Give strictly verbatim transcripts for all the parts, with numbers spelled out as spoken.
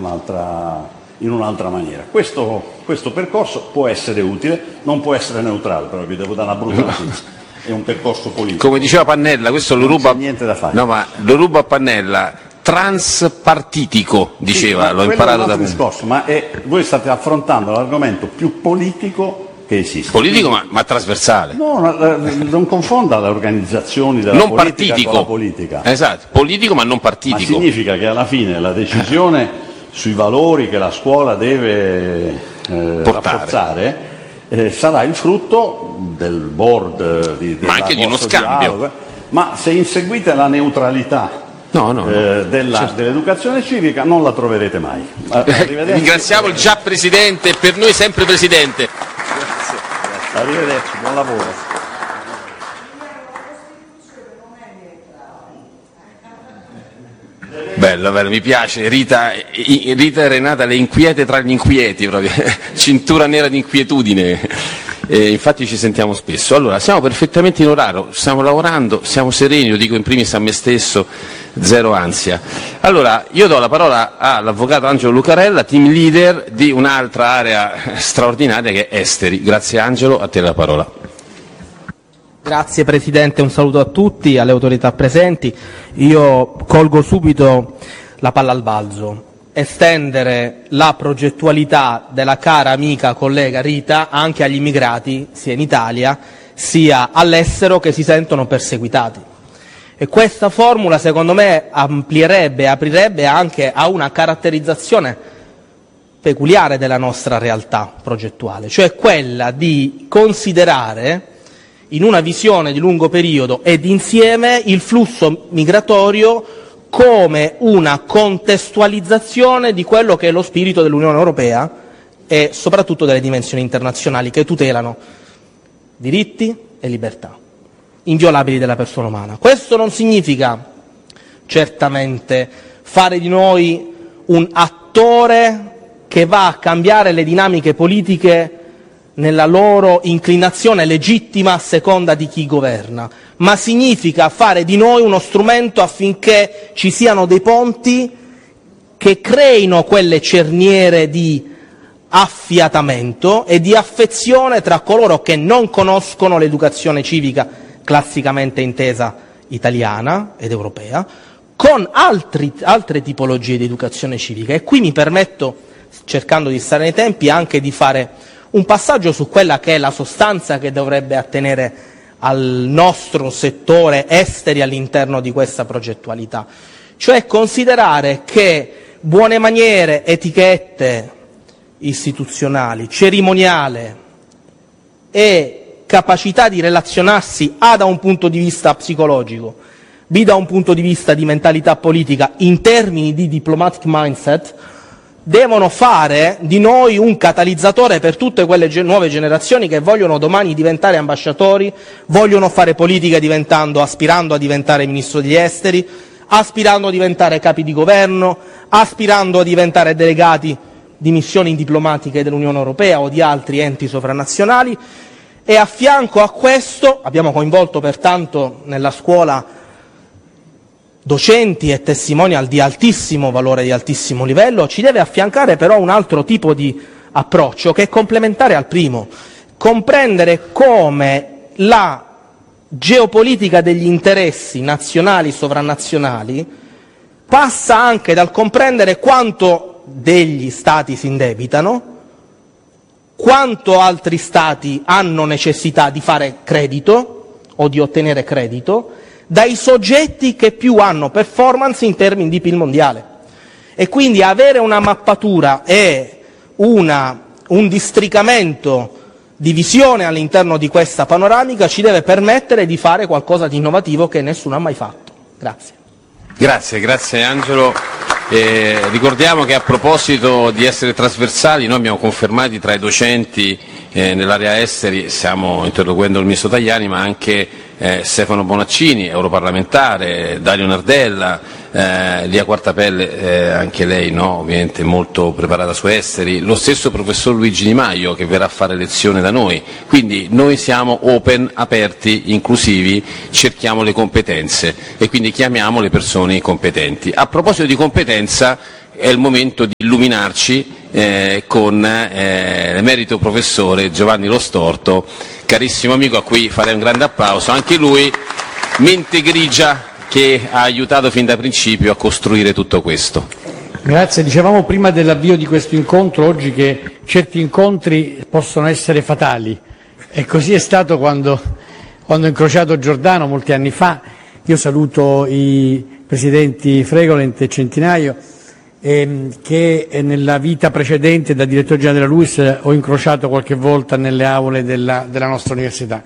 un'altra, in un'altra maniera. Questo, questo percorso può essere utile, non può essere neutrale, però vi devo dare una brutta notizia. È un percorso politico. Come diceva Pannella, questo lo ruba, niente da fare. No, ma lo ruba a Pannella, transpartitico, diceva, sì, l'ho imparato da discorso, ma è, voi state affrontando l'argomento più politico che esiste. Politico ma, ma trasversale. No, non confonda le organizzazioni della non politica partitico. con la politica. Esatto, politico ma non partitico. Ma significa che alla fine la decisione sui valori che la scuola deve eh, rafforzare Eh, sarà il frutto del board di, ma anche di uno scambio dialogo. Ma se inseguite la neutralità no, no, eh, no. della, certo. dell'educazione civica non la troverete mai. Ringraziamo il già presidente, per noi sempre presidente. Grazie. Grazie. Arrivederci, buon lavoro. Bello, bello, mi piace. Rita, Rita e Renata, le inquiete tra gli inquieti, proprio. Cintura nera di inquietudine. E infatti ci sentiamo spesso. Allora, siamo perfettamente in orario, stiamo lavorando, siamo sereni, lo dico in primis a me stesso, zero ansia. Allora, io do la parola all'avvocato Angelo Lucarella, team leader di un'altra area straordinaria che è esteri. Grazie Angelo, a te la parola. Grazie Presidente, un saluto a tutti, alle autorità presenti. Io colgo subito la palla al balzo. Estendere la progettualità della cara amica collega Rita anche agli immigrati, sia in Italia sia all'estero, che si sentono perseguitati. E questa formula, secondo me, amplierebbe, aprirebbe anche a una caratterizzazione peculiare della nostra realtà progettuale, cioè quella di considerare in una visione di lungo periodo ed insieme il flusso migratorio come una contestualizzazione di quello che è lo spirito dell'Unione Europea e soprattutto delle dimensioni internazionali che tutelano diritti e libertà inviolabili della persona umana. Questo non significa certamente fare di noi un attore che va a cambiare le dinamiche politiche nella loro inclinazione legittima a seconda di chi governa, ma significa fare di noi uno strumento affinché ci siano dei ponti che creino quelle cerniere di affiatamento e di affezione tra coloro che non conoscono l'educazione civica classicamente intesa italiana ed europea, con altri, altre tipologie di educazione civica. E qui mi permetto, cercando di stare nei tempi, anche di fare un passaggio su quella che è la sostanza che dovrebbe attenere al nostro settore esteri all'interno di questa progettualità, cioè considerare che buone maniere, etichette istituzionali, cerimoniale e capacità di relazionarsi A da un punto di vista psicologico, B da un punto di vista di mentalità politica in termini di diplomatic mindset, devono fare di noi un catalizzatore per tutte quelle ge- nuove generazioni che vogliono domani diventare ambasciatori, vogliono fare politica diventando, aspirando a diventare ministro degli esteri, aspirando a diventare capi di governo, aspirando a diventare delegati di missioni diplomatiche dell'Unione Europea o di altri enti sovranazionali. E a fianco a questo abbiamo coinvolto pertanto nella scuola docenti e testimonial di altissimo valore, di altissimo livello. Ci deve affiancare però un altro tipo di approccio che è complementare al primo, comprendere come la geopolitica degli interessi nazionali, sovranazionali, passa anche dal comprendere quanto degli Stati si indebitano, quanto altri Stati hanno necessità di fare credito o di ottenere credito, dai soggetti che più hanno performance in termini di P I L mondiale. E quindi avere una mappatura e una, un districamento di visione all'interno di questa panoramica ci deve permettere di fare qualcosa di innovativo che nessuno ha mai fatto. Grazie. Grazie, grazie Angelo. Eh, ricordiamo che a proposito di essere trasversali, noi abbiamo confermati tra i docenti eh, nell'area esteri, stiamo interloquendo il ministro Tajani, ma anche eh, Stefano Bonaccini, europarlamentare, Dario Nardella, eh, Lia Quartapelle, eh, anche lei no, ovviamente molto preparata su esteri, lo stesso professor Luigi Di Maio che verrà a fare lezione da noi, quindi noi siamo open, aperti, inclusivi, cerchiamo le competenze e quindi chiamiamo le persone competenti. A proposito di competenza, è il momento di illuminarci eh, con eh, l'emerito professore Giovanni Lo Storto, carissimo amico a cui farei un grande applauso, anche lui mente grigia che ha aiutato fin da principio a costruire tutto questo. Grazie, dicevamo prima dell'avvio di questo incontro oggi che certi incontri possono essere fatali e così è stato quando, quando ho incrociato Giordano molti anni fa. Io saluto i presidenti Fregolent e Centinaio ehm, che nella vita precedente da direttore generale della LUISS ho incrociato qualche volta nelle aule della, della nostra università.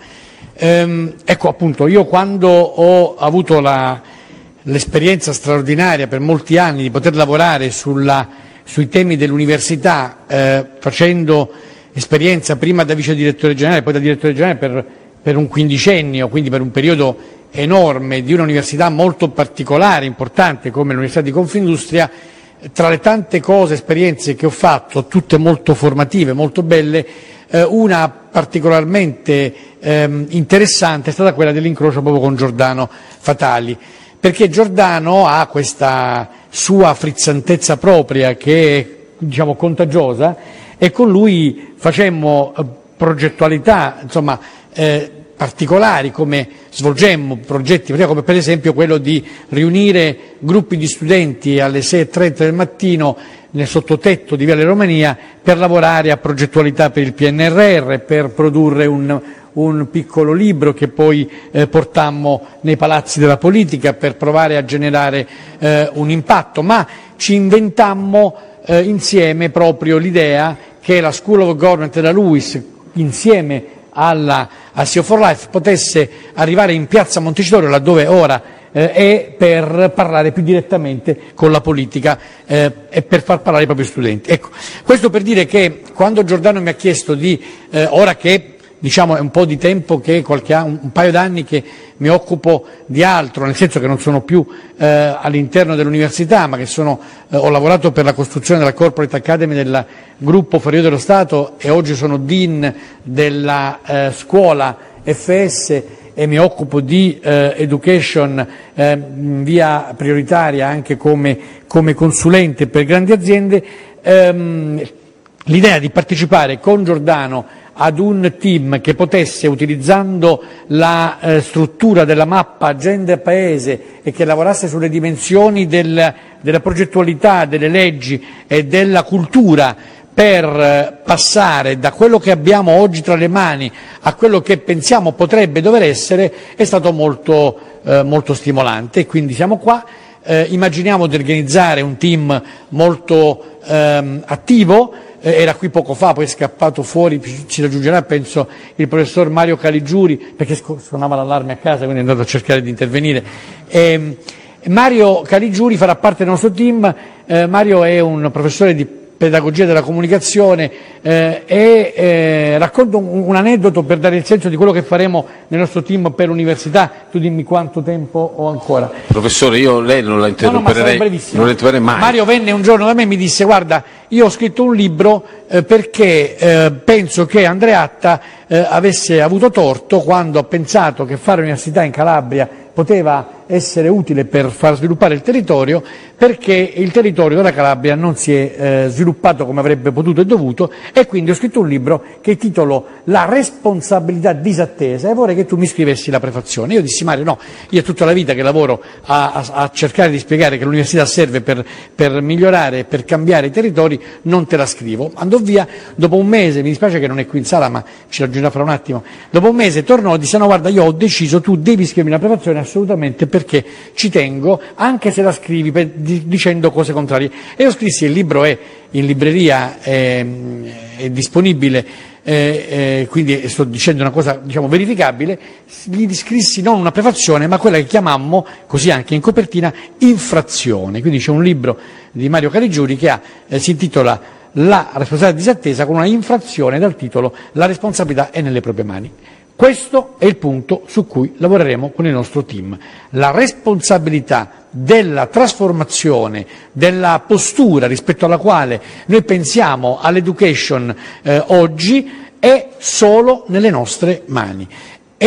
Ehm, ecco appunto, io quando ho avuto la, l'esperienza straordinaria per molti anni di poter lavorare sulla, sui temi dell'università, eh, facendo esperienza prima da vice direttore generale e poi da direttore generale per, per un quindicennio, quindi per un periodo enorme di un'università molto particolare, importante come l'Università di Confindustria, tra le tante cose, esperienze che ho fatto, tutte molto formative, molto belle, eh, una particolarmente ehm, interessante è stata quella dell'incrocio proprio con Giordano Fatali, perché Giordano ha questa sua frizzantezza propria che è, diciamo, contagiosa, e con lui facemmo eh, progettualità, insomma, eh, particolari, come svolgemmo progetti, come per esempio quello di riunire gruppi di studenti alle sei e trenta del mattino nel sottotetto di Viale Romania per lavorare a progettualità per il P N R R, per produrre un, un piccolo libro che poi eh, portammo nei palazzi della politica per provare a generare eh, un impatto, ma ci inventammo eh, insieme proprio l'idea che la School of Government della LUISS, insieme alla a C E O for Life, potesse arrivare in piazza Montecitorio, laddove ora eh, è, per parlare più direttamente con la politica eh, e per far parlare i propri studenti. Ecco, questo per dire che quando Giordano mi ha chiesto di, eh, ora che diciamo è un po' di tempo, che qualche anno, un paio d'anni che mi occupo di altro, nel senso che non sono più eh, all'interno dell'università, ma che sono, eh, ho lavorato per la costruzione della Corporate Academy del gruppo Ferrovie dello Stato e oggi sono Dean della eh, scuola F S e mi occupo di eh, education eh, in via prioritaria anche come, come consulente per grandi aziende. Ehm, l'idea di partecipare con Giordano ad un team che potesse, utilizzando la eh, struttura della mappa Agenda Paese e che lavorasse sulle dimensioni del, della progettualità, delle leggi e della cultura, per eh, passare da quello che abbiamo oggi tra le mani a quello che pensiamo potrebbe dover essere, è stato molto, eh, molto stimolante. E quindi siamo qua, eh, immaginiamo di organizzare un team molto ehm, attivo. Era qui poco fa, poi è scappato fuori, ci raggiungerà penso il professor Mario Caligiuri, perché suonava l'allarme a casa, quindi è andato a cercare di intervenire. E Mario Caligiuri farà parte del nostro team. eh, Mario è un professore di pedagogia della comunicazione eh, e eh, racconto un, un aneddoto per dare il senso di quello che faremo nel nostro team per l'università. Tu dimmi quanto tempo ho ancora. Professore, io lei non la interromperei, no, no, non la interromperei mai. Mario venne un giorno da me e mi disse: guarda, io ho scritto un libro eh, perché eh, penso che Andreatta eh, avesse avuto torto quando ha pensato che fare l'università in Calabria poteva essere utile per far sviluppare il territorio, perché il territorio della Calabria non si è eh, sviluppato come avrebbe potuto e dovuto, e quindi ho scritto un libro che titolo La responsabilità disattesa, e vorrei che tu mi scrivessi la prefazione. Io dissi: Mario, no, io tutta la vita che lavoro a, a, a cercare di spiegare che l'università serve per, per migliorare e per cambiare i territori, non te la scrivo. Andò via, dopo un mese, mi dispiace che non è qui in sala ma ci raggiungerà fra un attimo, dopo un mese tornò e disse: no, guarda, io ho deciso, tu devi scrivermi la prefazione assolutamente, perché ci tengo, anche se la scrivi per, di, dicendo cose contrarie. E io scrissi, il libro è in libreria, è, è disponibile, eh, eh, quindi sto dicendo una cosa, diciamo, verificabile. Gli scrissi non una prefazione, ma quella che chiamammo, così anche in copertina, infrazione. Quindi c'è un libro di Mario Caligiuri che ha, eh, si intitola La responsabilità disattesa, con una infrazione dal titolo La responsabilità è nelle proprie mani. Questo è il punto su cui lavoreremo con il nostro team. La responsabilità della trasformazione, della postura rispetto alla quale noi pensiamo all'education eh, oggi è solo nelle nostre mani. E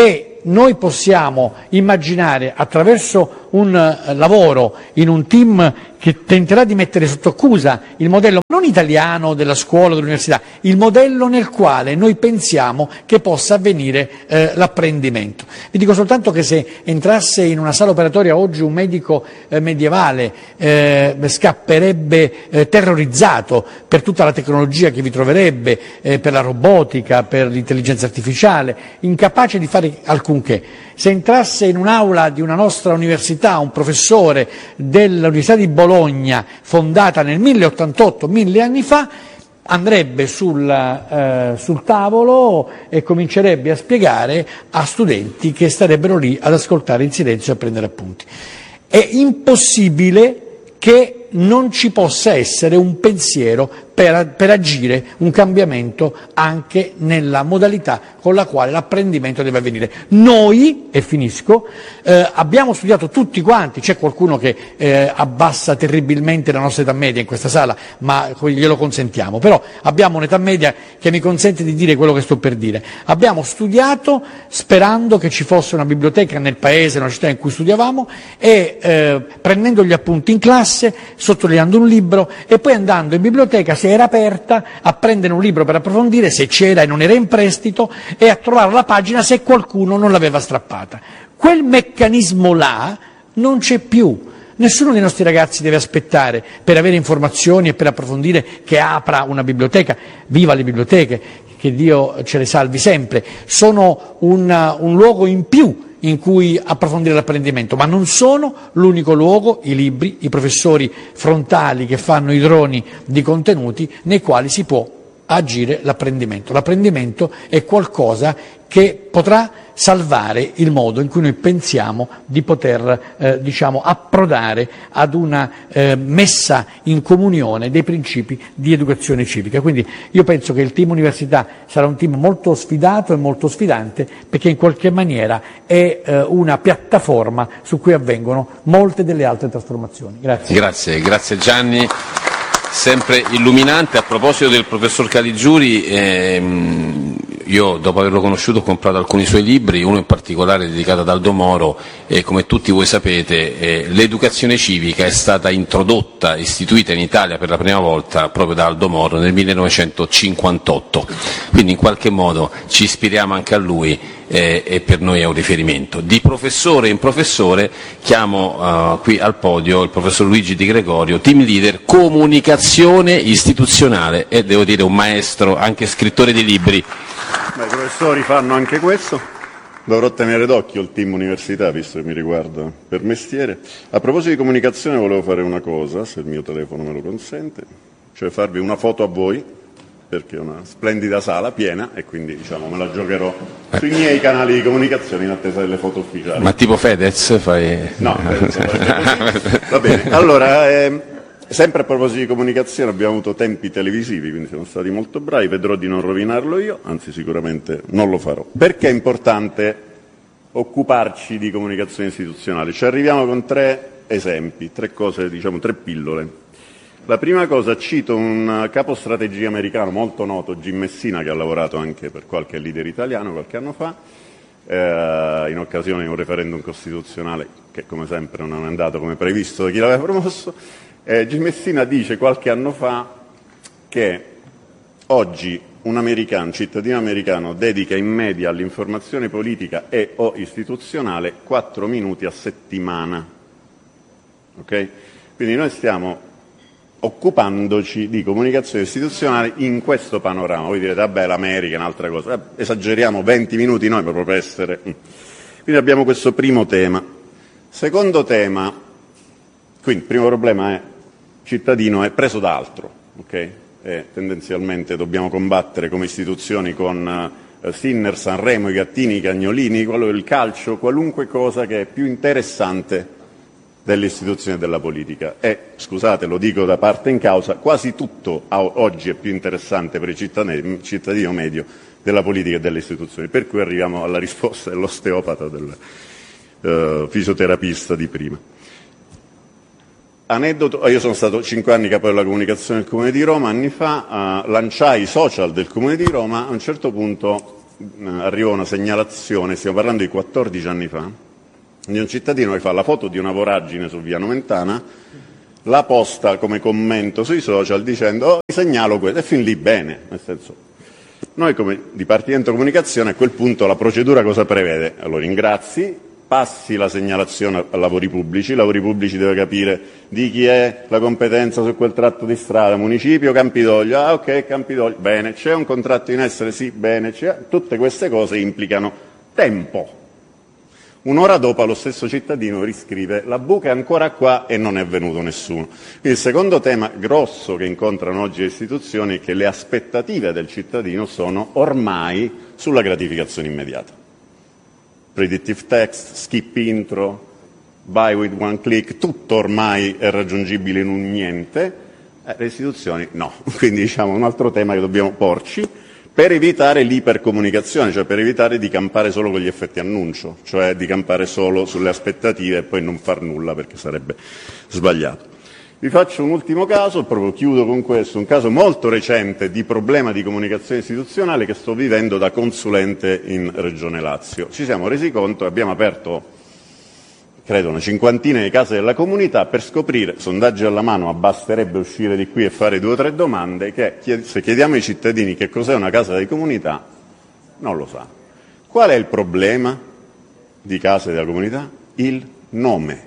noi possiamo immaginare attraverso un eh, lavoro in un team che tenterà di mettere sotto accusa il modello non italiano della scuola, dell'università, il modello nel quale noi pensiamo che possa avvenire eh, l'apprendimento. Vi dico soltanto che se entrasse in una sala operatoria oggi un medico eh, medievale eh, scapperebbe eh, terrorizzato per tutta la tecnologia che vi troverebbe, eh, per la robotica, per l'intelligenza artificiale, incapace di fare alcunché. Se entrasse in un'aula di una nostra università un professore dell'Università di Bologna, fondata nel mille ottantotto, mille anni fa, andrebbe sul, eh, sul tavolo e comincerebbe a spiegare a studenti che starebbero lì ad ascoltare in silenzio e a prendere appunti. È impossibile che non ci possa essere un pensiero per, per agire, un cambiamento anche nella modalità con la quale l'apprendimento deve avvenire. Noi, e finisco, eh, abbiamo studiato tutti quanti, c'è qualcuno che eh, abbassa terribilmente la nostra età media in questa sala, ma glielo consentiamo, però abbiamo un'età media che mi consente di dire quello che sto per dire. Abbiamo studiato sperando che ci fosse una biblioteca nel paese, nella città in cui studiavamo, e eh, prendendo gli appunti in classe, sottolineando un libro e poi andando in biblioteca, se era aperta, a prendere un libro per approfondire, se c'era e non era in prestito, e a trovare la pagina se qualcuno non l'aveva strappata. Quel meccanismo là non c'è più. Nessuno dei nostri ragazzi deve aspettare per avere informazioni e per approfondire che apra una biblioteca. Viva le biblioteche, che Dio ce le salvi sempre. Sono un, un luogo in più in cui approfondire l'apprendimento, ma non sono l'unico luogo, i libri, i professori frontali che fanno i droni di contenuti nei quali si può agire l'apprendimento. L'apprendimento è qualcosa che potrà salvare il modo in cui noi pensiamo di poter eh, diciamo, approdare ad una eh, messa in comunione dei principi di educazione civica. Quindi io penso che il team università sarà un team molto sfidato e molto sfidante, perché in qualche maniera è eh, una piattaforma su cui avvengono molte delle altre trasformazioni. Grazie. Grazie, grazie Gianni. Sempre illuminante. A proposito del professor Caligiuri, ehm, io dopo averlo conosciuto ho comprato alcuni suoi libri, uno in particolare dedicato ad Aldo Moro, e come tutti voi sapete eh, l'educazione civica è stata introdotta, istituita in Italia per la prima volta proprio da Aldo Moro nel millenovecentocinquantotto, quindi in qualche modo ci ispiriamo anche a lui eh, e per noi è un riferimento. Di professore in professore chiamo uh, qui al podio il professor Luigi Di Gregorio, team leader comunicazione istituzionale, e devo dire un maestro, anche scrittore di libri. Beh, i professori fanno anche questo, dovrò tenere d'occhio il team università visto che mi riguarda per mestiere. A proposito di comunicazione volevo fare una cosa, se il mio telefono me lo consente, cioè farvi una foto a voi, perché è una splendida sala piena e quindi diciamo me la giocherò sui miei canali di comunicazione in attesa delle foto ufficiali. Ma tipo Fedez fai? No, va bene. Allora, ehm, sempre a proposito di comunicazione abbiamo avuto tempi televisivi, quindi siamo stati molto bravi, vedrò di non rovinarlo io, anzi sicuramente non lo farò. Perché è importante occuparci di comunicazione istituzionale? Ci arriviamo con tre esempi, tre cose, diciamo tre pillole. La prima cosa, cito un capo strategia americano molto noto, Jim Messina, che ha lavorato anche per qualche leader italiano qualche anno fa, eh, in occasione di un referendum costituzionale che come sempre non è andato come previsto da chi l'aveva promosso. Eh, Jim Messina dice qualche anno fa che oggi un americano, un cittadino americano dedica in media all'informazione politica e o istituzionale quattro minuti a settimana. Okay? Quindi noi stiamo occupandoci di comunicazione istituzionale in questo panorama. Voi direte, vabbè, l'America è un'altra cosa. Eh, esageriamo, venti minuti noi proprio per essere... Quindi abbiamo questo primo tema. Secondo tema, quindi il primo problema è cittadino è preso da altro, ok? E tendenzialmente dobbiamo combattere come istituzioni con eh, Sinner, Sanremo, i gattini, i cagnolini, quello del calcio, qualunque cosa che è più interessante delle istituzioni e della politica. E, scusate, lo dico da parte in causa, quasi tutto oggi è più interessante per il cittadino, cittadino medio della politica e delle istituzioni, per cui arriviamo alla risposta dell'osteopata, del uh, fisioterapista di prima. Aneddoto, io sono stato cinque anni capo della comunicazione del Comune di Roma, anni fa uh, lanciai i social del Comune di Roma, a un certo punto arrivò una segnalazione, stiamo parlando di quattordici anni fa, di un cittadino che fa la foto di una voragine su via Nomentana, la posta come commento sui social dicendo oh, segnalo questo, e fin lì bene, nel senso, noi come Dipartimento Comunicazione a quel punto la procedura cosa prevede? Lo ringrazi, passi la segnalazione a lavori pubblici, i lavori pubblici deve capire di chi è la competenza su quel tratto di strada, municipio, Campidoglio, ah ok Campidoglio, bene, c'è un contratto in essere, sì, bene, c'è. Tutte queste cose implicano tempo. Un'ora dopo lo stesso cittadino riscrive la buca è ancora qua e non è venuto nessuno. Quindi il secondo tema grosso che incontrano oggi le istituzioni è che le aspettative del cittadino sono ormai sulla gratificazione immediata. Predictive text, skip intro, buy with one click, tutto ormai è raggiungibile in un niente, eh, le istituzioni no. Quindi diciamo un altro tema che dobbiamo porci per evitare l'ipercomunicazione, cioè per evitare di campare solo con gli effetti annuncio, cioè di campare solo sulle aspettative e poi non far nulla perché sarebbe sbagliato. Vi faccio un ultimo caso, proprio chiudo con questo, un caso molto recente di problema di comunicazione istituzionale che sto vivendo da consulente in Regione Lazio. Ci siamo resi conto, abbiamo aperto, credo, una cinquantina di case della comunità per scoprire, sondaggi alla mano, ma basterebbe uscire di qui e fare due o tre domande, che se chiediamo ai cittadini che cos'è una casa di comunità, non lo sa. Qual è il problema di case della comunità? Il nome.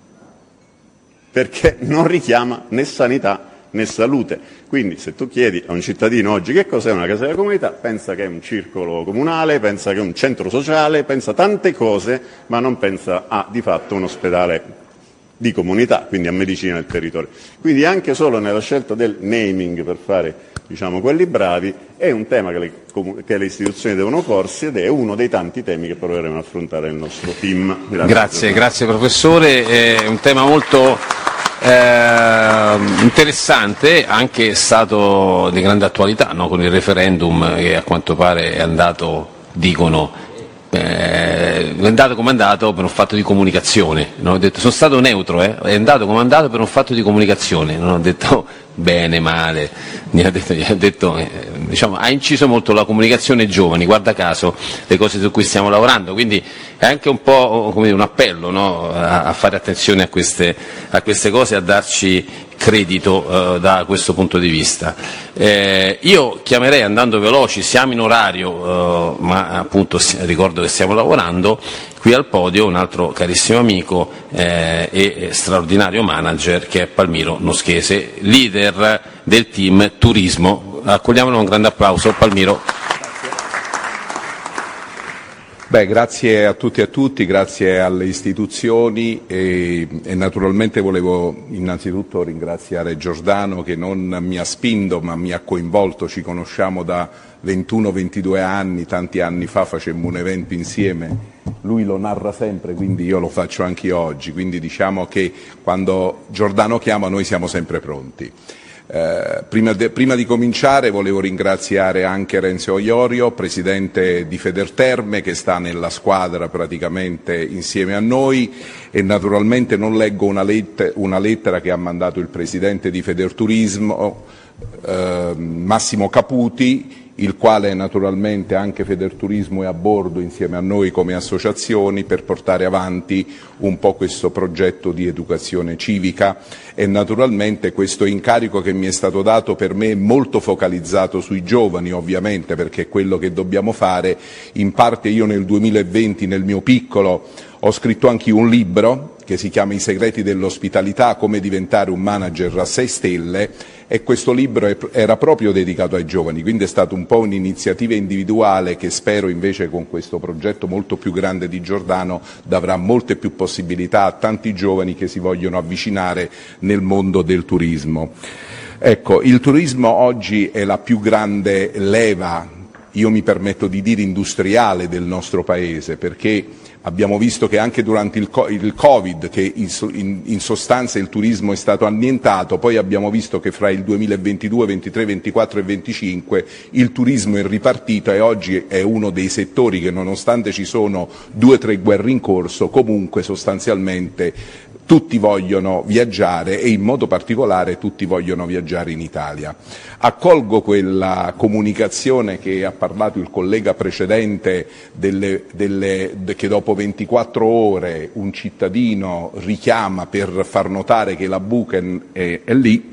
Perché non richiama né sanità né salute. Quindi se tu chiedi a un cittadino oggi che cos'è una casa della comunità, pensa che è un circolo comunale, pensa che è un centro sociale, pensa tante cose, ma non pensa a di fatto un ospedale di comunità, quindi a medicina del territorio. Quindi anche solo nella scelta del naming per fare, diciamo, quelli bravi, è un tema che le, che le istituzioni devono porsi ed è uno dei tanti temi che proveremo ad affrontare nel nostro team. Grazie, grazie, grazie professore, è un tema molto eh, interessante, anche stato di grande attualità, no? Con il referendum che a quanto pare è andato, dicono, Eh, è andato comandato per un fatto di comunicazione, non ho detto, sono stato neutro, eh? È andato comandato per un fatto di comunicazione, non ho detto bene, male, mi ha detto, mi ha, detto eh, diciamo, ha inciso molto la comunicazione ai giovani, guarda caso le cose su cui stiamo lavorando, quindi è anche un po' come dire, un appello, no? a, a fare attenzione a queste, a queste cose, a darci credito eh, da questo punto di vista. Eh, io chiamerei, andando veloci, siamo in orario, eh, ma appunto ricordo che stiamo lavorando, qui al podio un altro carissimo amico eh, e straordinario manager che è Palmiro Noschese, leader del team turismo. Accogliamolo con un grande applauso, Palmiro. Beh, grazie a tutti e a tutti, grazie alle istituzioni e, e naturalmente volevo innanzitutto ringraziare Giordano che non mi ha spinto ma mi ha coinvolto, ci conosciamo da ventuno ventidue anni, tanti anni fa facemmo un evento insieme, lui lo narra sempre, quindi io lo faccio anche oggi, quindi diciamo che quando Giordano chiama noi siamo sempre pronti. Eh, prima, de, prima di cominciare volevo ringraziare anche Renzo Iorio, presidente di Federterme, che sta nella squadra praticamente insieme a noi, e naturalmente non leggo una, let, una lettera che ha mandato il presidente di Federturismo, eh, Massimo Caputi, il quale naturalmente anche Federturismo è a bordo insieme a noi come associazioni per portare avanti un po' questo progetto di educazione civica, e naturalmente questo incarico che mi è stato dato per me è molto focalizzato sui giovani, ovviamente, perché è quello che dobbiamo fare. In parte io nel duemilaventi, nel mio piccolo, ho scritto anche un libro che si chiama I segreti dell'ospitalità, come diventare un manager a sei stelle, e questo libro era proprio dedicato ai giovani, quindi è stata un po' un'iniziativa individuale che spero invece con questo progetto molto più grande di Giordano darà molte più possibilità a tanti giovani che si vogliono avvicinare nel mondo del turismo. Ecco, il turismo oggi è la più grande leva, io mi permetto di dire industriale, del nostro Paese, perché abbiamo visto che anche durante il Covid, che in sostanza il turismo è stato annientato, poi abbiamo visto che fra il duemilaventidue, ventitré, ventiquattro e venticinque il turismo è ripartito e oggi è uno dei settori che, nonostante ci sono due o tre guerre in corso, comunque sostanzialmente tutti vogliono viaggiare e in modo particolare tutti vogliono viaggiare in Italia. Accolgo quella comunicazione che ha parlato il collega precedente delle, delle, de, che dopo ventiquattro ore un cittadino richiama per far notare che la Buchen è, è lì.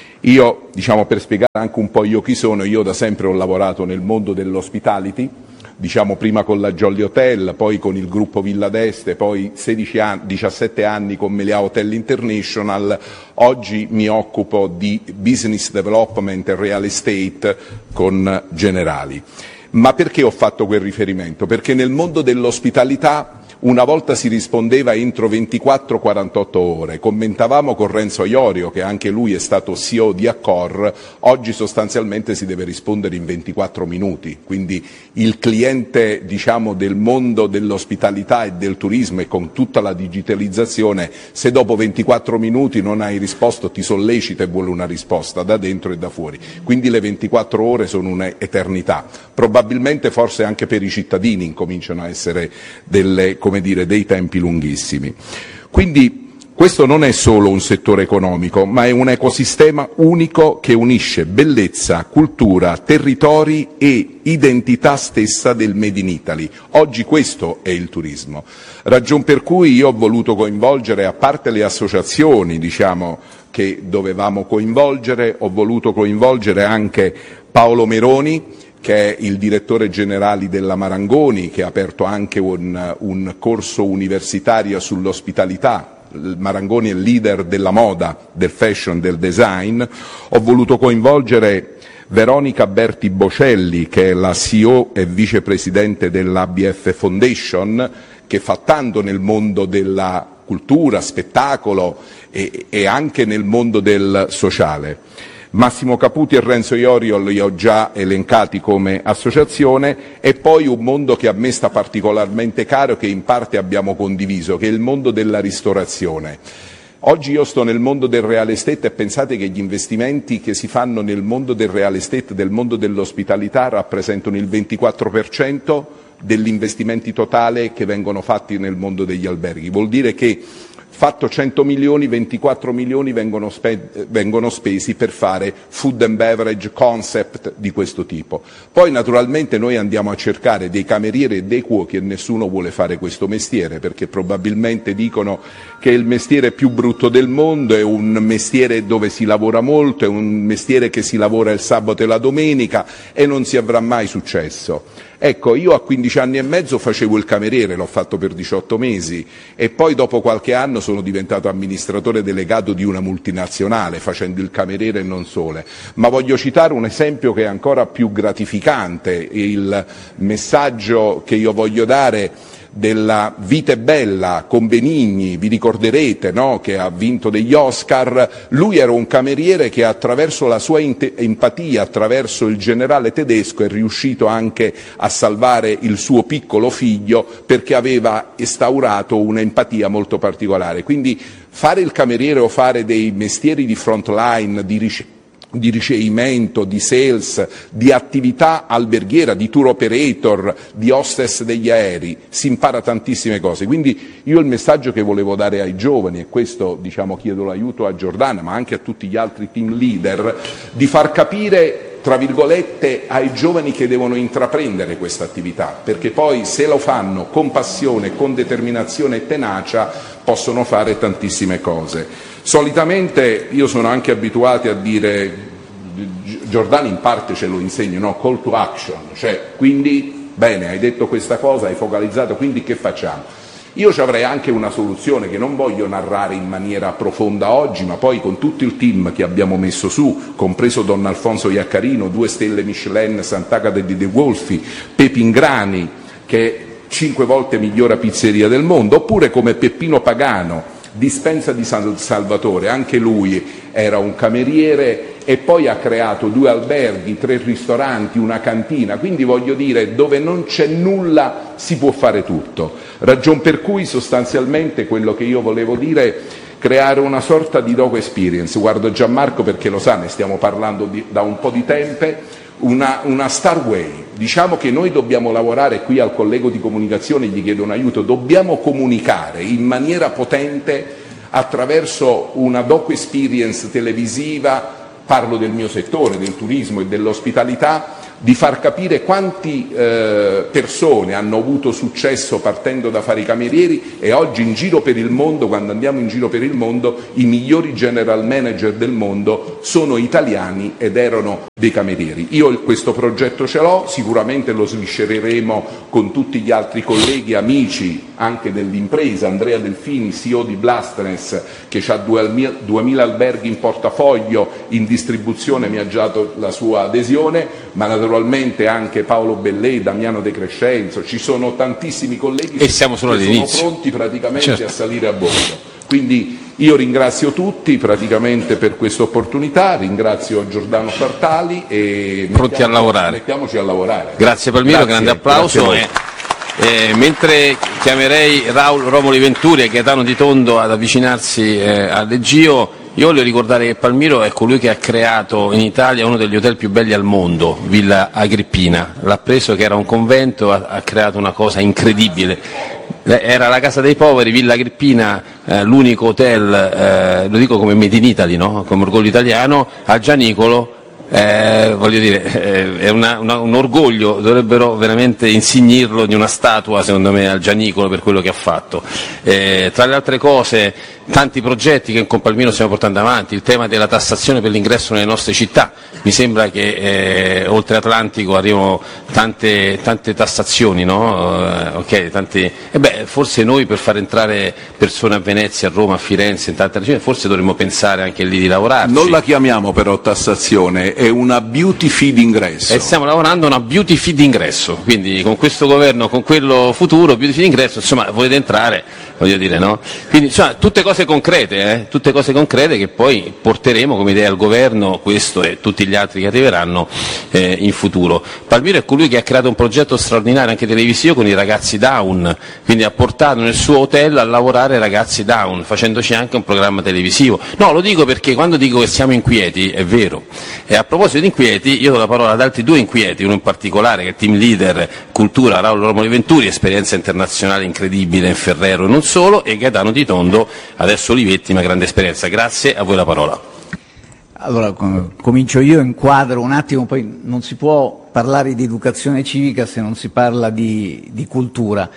Io, diciamo, per spiegare anche un po' io chi sono, io da sempre ho lavorato nel mondo dell'hospitality, diciamo prima con la Jolly Hotel, poi con il gruppo Villa d'Este, poi sedici anni, diciassette anni con Meliá Hotel International, oggi mi occupo di business development e real estate con Generali. Ma perché ho fatto quel riferimento? Perché nel mondo dell'ospitalità una volta si rispondeva entro ventiquattro quarantotto ore, commentavamo con Renzo Iorio, che anche lui è stato C E O di Accor, oggi sostanzialmente si deve rispondere in ventiquattro minuti, quindi il cliente, diciamo, del mondo dell'ospitalità e del turismo e con tutta la digitalizzazione, se dopo ventiquattro minuti non hai risposto ti sollecita e vuole una risposta da dentro e da fuori, quindi le ventiquattro ore sono un'eternità, probabilmente forse anche per i cittadini incominciano a essere delle, come dire, dei tempi lunghissimi. Quindi questo non è solo un settore economico, ma è un ecosistema unico che unisce bellezza, cultura, territori e identità stessa del Made in Italy. Oggi questo è il turismo. Ragion per cui io ho voluto coinvolgere, a parte le associazioni, diciamo, che dovevamo coinvolgere, ho voluto coinvolgere anche Paolo Meroni, che è il direttore generale della Marangoni, che ha aperto anche un, un corso universitario sull'ospitalità. Il Marangoni è il leader della moda, del fashion, del design. Ho voluto coinvolgere Veronica Berti Bocelli, che è la C E O e vicepresidente dell'A B F Foundation, che fa tanto nel mondo della cultura, spettacolo e, e anche nel mondo del sociale. Massimo Caputi e Renzo Iorio li ho già elencati come associazione, e poi un mondo che a me sta particolarmente caro, che in parte abbiamo condiviso, che è il mondo della ristorazione. Oggi io sto nel mondo del real estate e pensate che gli investimenti che si fanno nel mondo del real estate, del mondo dell'ospitalità, rappresentano il ventiquattro per cento degli investimenti totali che vengono fatti nel mondo degli alberghi. Vuol dire che fatto cento milioni, ventiquattro milioni vengono, spe- vengono spesi per fare food and beverage concept di questo tipo. Poi naturalmente noi andiamo a cercare dei camerieri e dei cuochi e nessuno vuole fare questo mestiere, perché probabilmente dicono che è il mestiere più brutto del mondo, è un mestiere dove si lavora molto, è un mestiere che si lavora il sabato e la domenica e non si avrà mai successo. Ecco, io a quindici anni e mezzo facevo il cameriere, l'ho fatto per diciotto mesi e poi dopo qualche anno sono diventato amministratore delegato di una multinazionale facendo il cameriere e non solo. Ma voglio citare un esempio che è ancora più gratificante, il messaggio che io voglio dare della Vita è bella con Benigni, vi ricorderete, no? Che ha vinto degli Oscar. Lui era un cameriere che attraverso la sua empatia, attraverso il generale tedesco, è riuscito anche a salvare il suo piccolo figlio perché aveva instaurato un'empatia molto particolare. Quindi fare il cameriere o fare dei mestieri di frontline, di ricerca, di ricevimento, di sales, di attività alberghiera, di tour operator, di hostess degli aerei, si impara tantissime cose. Quindi io il messaggio che volevo dare ai giovani, e questo diciamo chiedo l'aiuto a Giordana ma anche a tutti gli altri team leader, di far capire tra virgolette ai giovani che devono intraprendere questa attività, perché poi se lo fanno con passione, con determinazione e tenacia possono fare tantissime cose. Solitamente io sono anche abituato a dire, Giordano in parte ce lo insegna, no? Call to action, cioè quindi bene, hai detto questa cosa, hai focalizzato, quindi che facciamo? Io ci avrei anche una soluzione che non voglio narrare in maniera profonda oggi, ma poi con tutto il team che abbiamo messo su, compreso Don Alfonso Iaccarino, due stelle Michelin, Sant'Agata di De Wolfi, Pepingrani, che è cinque volte migliore pizzeria del mondo, oppure come Peppino Pagano, Dispensa di San Salvatore, anche lui era un cameriere e poi ha creato due alberghi, tre ristoranti, una cantina, quindi voglio dire dove non c'è nulla si può fare tutto. Ragion per cui sostanzialmente quello che io volevo dire è creare una sorta di dogo experience. Guardo Gianmarco perché lo sa, ne stiamo parlando di, da un po' di tempo. Una, una Star Way, diciamo che noi dobbiamo lavorare qui al collego di comunicazione, gli chiedo un aiuto, dobbiamo comunicare in maniera potente attraverso una docu experience televisiva, parlo del mio settore, del turismo e dell'ospitalità, di far capire quanti eh, persone hanno avuto successo partendo da fare i camerieri, e oggi in giro per il mondo, quando andiamo in giro per il mondo, i migliori general manager del mondo sono italiani ed erano dei camerieri. Io questo progetto ce l'ho, sicuramente lo sviscereremo con tutti gli altri colleghi, amici anche dell'impresa. Andrea Delfini, C E O di Blastness, che ha duemila alberghi in portafoglio, in distribuzione, mi ha già dato la sua adesione, ma naturalmente anche Paolo Bellè, Damiano De Crescenzo, ci sono tantissimi colleghi e siamo solo che all'inizio. sono pronti praticamente Certo. a salire a bordo. Quindi io ringrazio tutti praticamente per questa opportunità, ringrazio Giordano Fartali e pronti a lavorare. Mettiamoci a lavorare. Grazie Palmiro, Grazie, grande applauso. E, eh, mentre chiamerei Raul Romoli Venturi e Gaetano Di Tondo ad avvicinarsi eh, al Leggio, io voglio ricordare che Palmiro è colui che ha creato in Italia uno degli hotel più belli al mondo, Villa Agrippina. L'ha preso che era un convento, ha, ha creato una cosa incredibile. Era la casa dei poveri, Villa Agrippina, eh, l'unico hotel, eh, lo dico come made in Italy, no? Come orgoglio italiano, a Gianicolo. Eh, voglio dire, eh, è una, una, un orgoglio, dovrebbero veramente insignirlo di una statua, secondo me, al Gianicolo per quello che ha fatto. Eh, tra le altre cose, tanti progetti che con Palmiro stiamo portando avanti, il tema della tassazione per l'ingresso nelle nostre città, mi sembra che eh, oltre Atlantico arrivano tante, tante tassazioni, no? Eh, okay, tanti, eh beh, forse noi per far entrare persone a Venezia, a Roma, a Firenze, in tante regioni, forse dovremmo pensare anche lì di lavorarci. Non la chiamiamo però tassazione, è una beauty fee d'ingresso. E stiamo lavorando a una beauty fee d'ingresso, quindi con questo governo, con quello futuro, beauty fee d'ingresso, insomma, volete entrare, voglio dire, no? Quindi, insomma, tutte cose concrete, eh? tutte cose concrete che poi porteremo come idea al governo, questo e tutti gli altri che arriveranno eh, in futuro. Palmiro è colui che ha creato un progetto straordinario anche televisivo con i ragazzi Down, quindi ha portato nel suo hotel a lavorare ragazzi Down, facendoci anche un programma televisivo. No, lo dico perché quando dico che siamo inquieti, è vero. E a proposito di inquieti, io do la parola ad altri due inquieti, uno in particolare che è team leader cultura, Raul Romoli Venturi, esperienza internazionale incredibile in Ferrero e non solo, e Gaetano Di Tondo, adesso Olivetti, ma grande esperienza. Grazie, a voi la parola. Allora, comincio io, inquadro un attimo, poi non si può parlare di educazione civica se non si parla di, di cultura.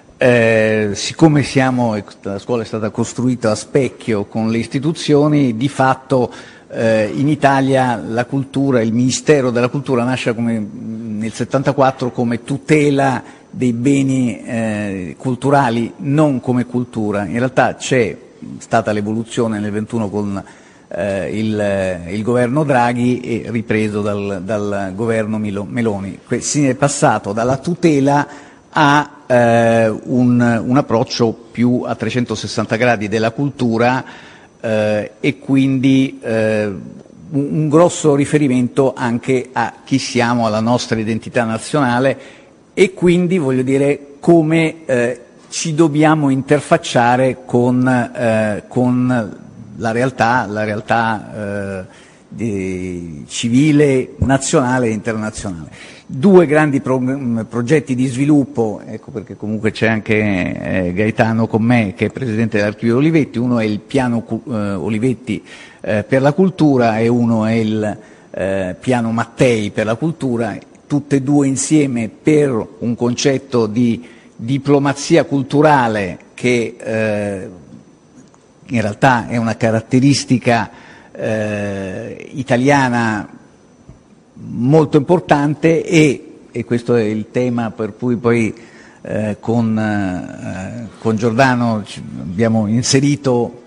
Eh, siccome siamo, la scuola è stata costruita a specchio con le istituzioni, di fatto eh, in Italia la cultura, il Ministero della Cultura nasce come, nel settantaquattro come tutela dei beni eh, culturali, non come cultura. In realtà c'è stata l'evoluzione nel ventuno con eh, il, il governo Draghi e ripreso dal, dal governo Milo, Meloni. Si è passato dalla tutela a eh, un, un approccio più a trecentosessanta gradi della cultura eh, e quindi eh, un, un grosso riferimento anche a chi siamo, alla nostra identità nazionale e quindi, voglio dire, come eh, ci dobbiamo interfacciare con, eh, con la realtà, la realtà eh, di, civile, nazionale e internazionale. Due grandi pro, progetti di sviluppo, ecco perché comunque c'è anche eh, Gaetano con me che è presidente dell'Archivio Olivetti, uno è il piano eh, Olivetti eh, per la cultura e uno è il eh, piano Mattei per la cultura, tutte e due insieme per un concetto di diplomazia culturale che eh, in realtà è una caratteristica eh, italiana molto importante e, e questo è il tema per cui poi eh, con, eh, con Giordano abbiamo inserito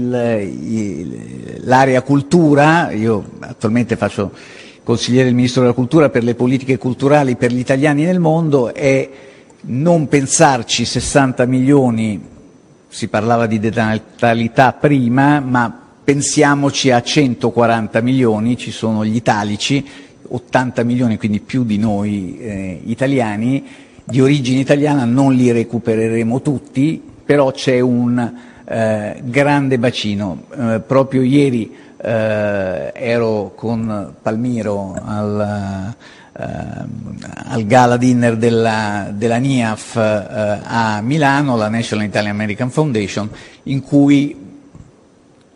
l'area cultura. Io attualmente faccio consigliere del Ministro della Cultura per le politiche culturali per gli italiani nel mondo e non pensarci sessanta milioni, si parlava di denatalità prima, ma pensiamoci a centoquaranta milioni, ci sono gli italici, ottanta milioni, quindi più di noi eh, italiani, di origine italiana, non li recupereremo tutti, però c'è un eh, grande bacino. Eh, proprio ieri eh, ero con Palmiro al, eh, al gala dinner della, della N I A F eh, a Milano, la National Italian American Foundation, in cui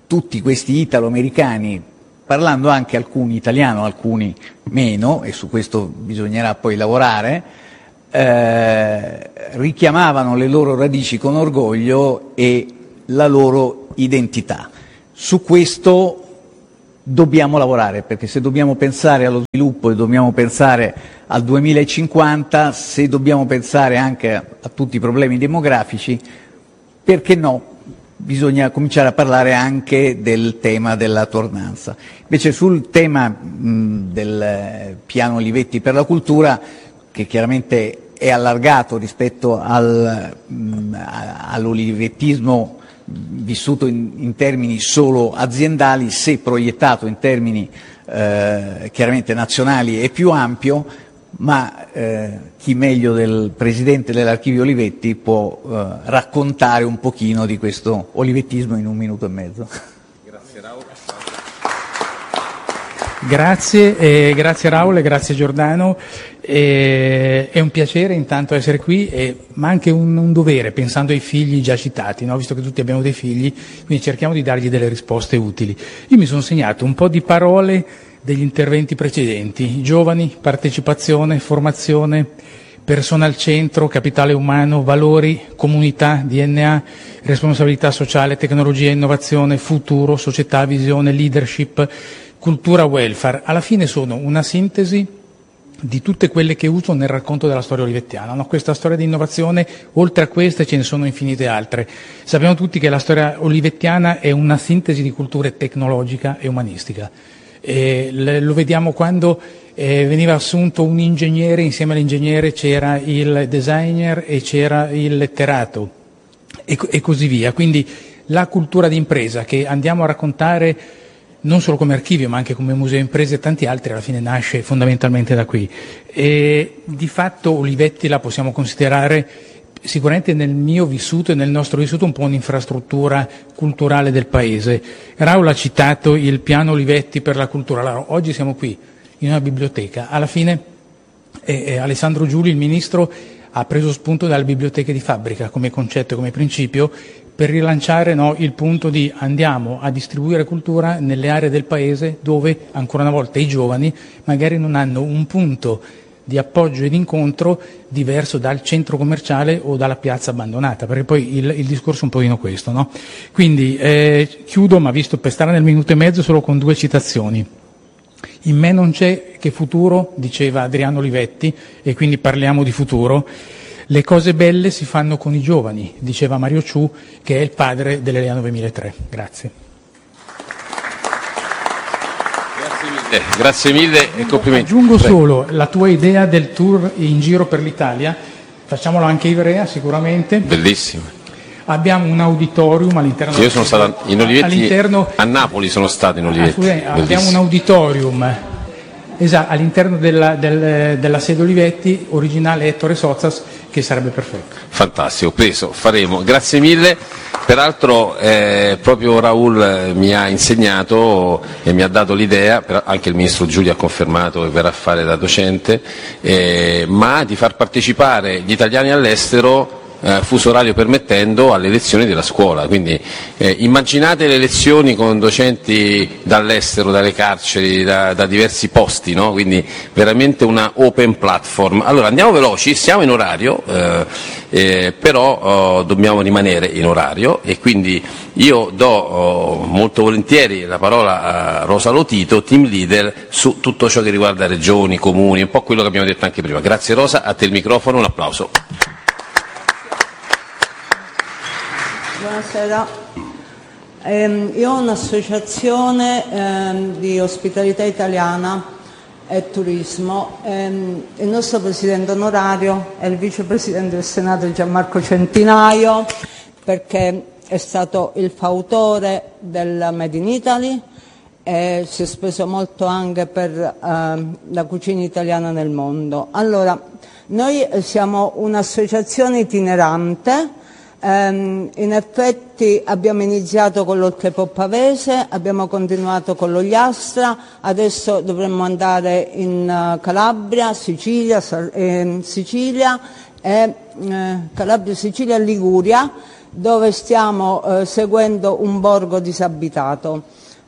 tutti questi italo-americani, parlando anche alcuni italiano, alcuni meno, e su questo bisognerà poi lavorare, eh, richiamavano le loro radici con orgoglio e la loro identità. Su questo dobbiamo lavorare, perché se dobbiamo pensare allo sviluppo e dobbiamo pensare al duemilacinquanta, se dobbiamo pensare anche a, a tutti i problemi demografici, perché no? Bisogna cominciare a parlare anche del tema della tornanza. Invece sul tema mh, del piano Olivetti per la cultura, che chiaramente è allargato rispetto al, mh, all'olivettismo vissuto in, in termini solo aziendali, se proiettato in termini eh, chiaramente nazionali è più ampio, ma eh, chi meglio del presidente dell'Archivio Olivetti può eh, raccontare un pochino di questo olivettismo in un minuto e mezzo. Grazie Raul. Grazie, eh, grazie Raul e grazie Giordano. Eh, è un piacere intanto essere qui, eh, ma anche un, un dovere, pensando ai figli già citati, no? Visto che tutti abbiamo dei figli, quindi cerchiamo di dargli delle risposte utili. Io mi sono segnato un po' di parole degli interventi precedenti: giovani, partecipazione, formazione, persona al centro, capitale umano, valori, comunità, D N A, responsabilità sociale, tecnologia, innovazione, futuro, società, visione, leadership, cultura, welfare. Alla fine sono una sintesi di tutte quelle che uso nel racconto della storia olivettiana, no? Questa storia di innovazione, oltre a queste ce ne sono infinite altre. Sappiamo tutti che la storia olivettiana è una sintesi di culture tecnologica e umanistica. E lo vediamo quando eh, veniva assunto un ingegnere, insieme all'ingegnere c'era il designer e c'era il letterato e, e così via. Quindi la cultura d'impresa che andiamo a raccontare non solo come archivio ma anche come museo imprese e tanti altri, alla fine nasce fondamentalmente da qui. E di fatto Olivetti la possiamo considerare sicuramente nel mio vissuto e nel nostro vissuto un po' un'infrastruttura culturale del paese. Raul ha citato il piano Olivetti per la cultura. Allora, oggi siamo qui in una biblioteca, alla fine eh, eh, Alessandro Giuli, il ministro, ha preso spunto dalle biblioteche di fabbrica come concetto e come principio per rilanciare, no, il punto di andiamo a distribuire cultura nelle aree del paese dove ancora una volta i giovani magari non hanno un punto di appoggio ed incontro diverso dal centro commerciale o dalla piazza abbandonata, perché poi il, il discorso è un pochino questo, no? Quindi eh, chiudo, ma visto per stare nel minuto e mezzo, solo con due citazioni. In me non c'è che futuro, diceva Adriano Olivetti, e quindi parliamo di futuro. Le cose belle si fanno con i giovani, diceva Mario Ciù, che è il padre dell'Elea novemilatré. Grazie. Eh, grazie mille e complimenti. Aggiungo Prego. solo la tua idea del tour in giro per l'Italia, facciamolo anche a Ivrea sicuramente. Bellissimo. Abbiamo un auditorium all'interno. Io sono stato in Olivetti, all'interno... a Napoli sono stato in Olivetti. Ah, scusate, abbiamo un auditorium esatto, all'interno della, del, della sede Olivetti, originale Ettore Sozzas, che sarebbe perfetto. Fantastico, preso, faremo. Grazie mille. Peraltro eh, proprio Raul mi ha insegnato e mi ha dato l'idea, anche il ministro Giulio ha confermato che verrà a fare da docente, eh, ma di far partecipare gli italiani all'estero, eh, fuso orario permettendo, alle lezioni della scuola. Quindi eh, immaginate le lezioni con docenti dall'estero, dalle carceri, da, da diversi posti, no? Quindi veramente una open platform. Allora andiamo veloci, siamo in orario, eh, eh, però oh, dobbiamo rimanere in orario e quindi io do oh, molto volentieri la parola a Rosa Lotito, team leader, su tutto ciò che riguarda regioni, comuni, un po' quello che abbiamo detto anche prima. Grazie Rosa, a te il microfono, un applauso. Buonasera, eh, io ho un'associazione eh, di ospitalità italiana e turismo, eh, il nostro presidente onorario è il vicepresidente del Senato Gianmarco Centinaio, perché è stato il fautore del Made in Italy e si è speso molto anche per eh, la cucina italiana nel mondo. Allora, noi siamo un'associazione itinerante. Um, in effetti abbiamo iniziato con l'Oltrepò Pavese, abbiamo continuato con l'Ogliastra, adesso dovremmo andare in uh, Calabria, Sicilia, eh, Sicilia, e, eh, Calabria, Sicilia e Liguria, dove stiamo eh, seguendo un borgo disabitato.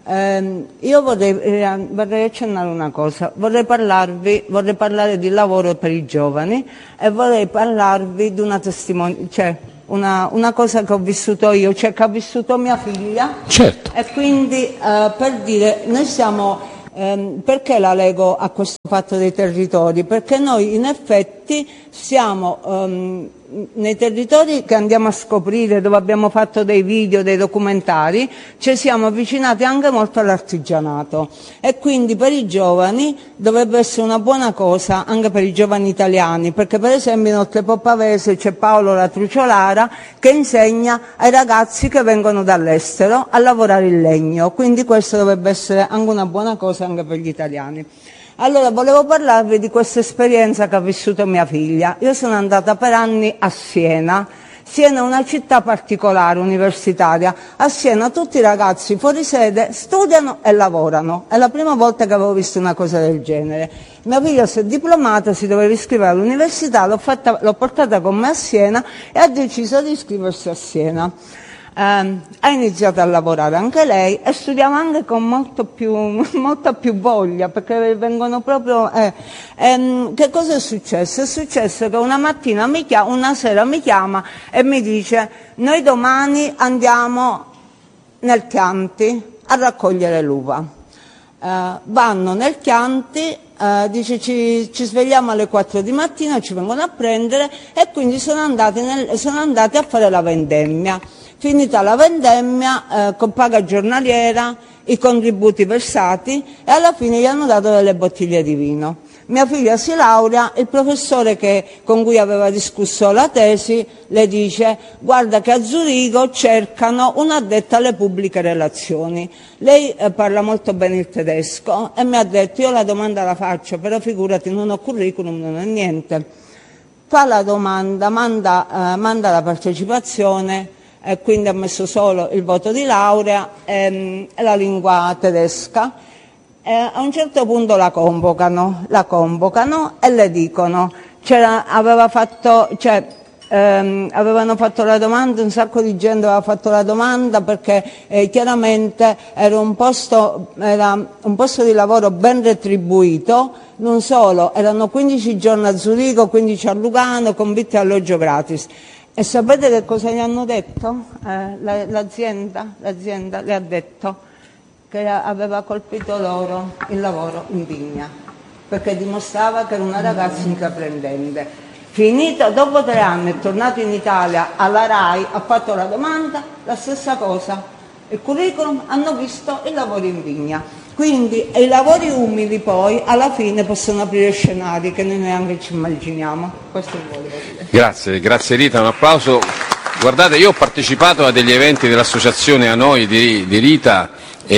Eh, io vorrei, eh, vorrei accennare una cosa, vorrei parlarvi, vorrei parlare di lavoro per i giovani e vorrei parlarvi di una testimonianza, cioè una, una cosa che ho vissuto io, cioè che ha vissuto mia figlia. Certo. E quindi eh, per dire, noi siamo... Ehm, perché la lego a questo fatto dei territori? Perché noi in effetti siamo ehm, nei territori che andiamo a scoprire, dove abbiamo fatto dei video, dei documentari, ci siamo avvicinati anche molto all'artigianato e quindi per i giovani dovrebbe essere una buona cosa anche per i giovani italiani, perché per esempio in Oltrepo Pavese c'è Paolo La Truciolara che insegna ai ragazzi che vengono dall'estero a lavorare il legno, quindi questo dovrebbe essere anche una buona cosa anche per gli italiani. Allora, volevo parlarvi di questa esperienza che ha vissuto mia figlia. Io sono andata per anni a Siena. Siena è una città particolare, universitaria. A Siena tutti i ragazzi fuori sede studiano e lavorano. È la prima volta che avevo visto una cosa del genere. Mia figlia si è diplomata, si doveva iscrivere all'università, l'ho, fatta, l'ho portata con me a Siena e ha deciso di iscriversi a Siena. Eh, ha iniziato a lavorare anche lei e studiava anche con molto più, molta più voglia, perché vengono proprio... Eh, ehm, che cosa è successo? È successo che una mattina, mi chiama, una sera mi chiama e mi dice: noi domani andiamo nel Chianti a raccogliere l'uva. Eh, vanno nel Chianti, eh, dice ci, ci svegliamo alle quattro di mattina, ci vengono a prendere e quindi sono andati, nel, sono andati a fare la vendemmia. Finita la vendemmia, eh, con paga giornaliera, i contributi versati e alla fine gli hanno dato delle bottiglie di vino. Mia figlia si laurea, il professore che, con cui aveva discusso la tesi le dice: guarda che a Zurigo cercano un'addetta alle pubbliche relazioni. Lei eh, parla molto bene il tedesco e mi ha detto: io la domanda la faccio, però figurati, non ho curriculum, non ho niente. Fa la domanda, manda, eh, manda la partecipazione, e quindi ha messo solo il voto di laurea ehm, e la lingua tedesca. E a un certo punto la convocano, la convocano e le dicono, c'era, aveva fatto, cioè, ehm, avevano fatto la domanda, un sacco di gente aveva fatto la domanda perché eh, chiaramente era un, posto, era un posto di lavoro ben retribuito, non solo, erano quindici giorni a Zurigo, quindici a Lugano, con vitto e alloggio gratis. E sapete che cosa gli hanno detto? Eh, la, l'azienda, l'azienda le ha detto che aveva colpito loro il lavoro in vigna, perché dimostrava che era una ragazza intraprendente. Finito, dopo tre anni, è tornato in Italia alla RAI, ha fatto la domanda, la stessa cosa. Il curriculum, hanno visto il lavoro in vigna. Quindi i lavori umili poi alla fine possono aprire scenari che noi neanche ci immaginiamo. Questo volevo dire. Grazie, grazie Rita, un applauso. Guardate, io ho partecipato a degli eventi dell'associazione A Noi di, di Rita,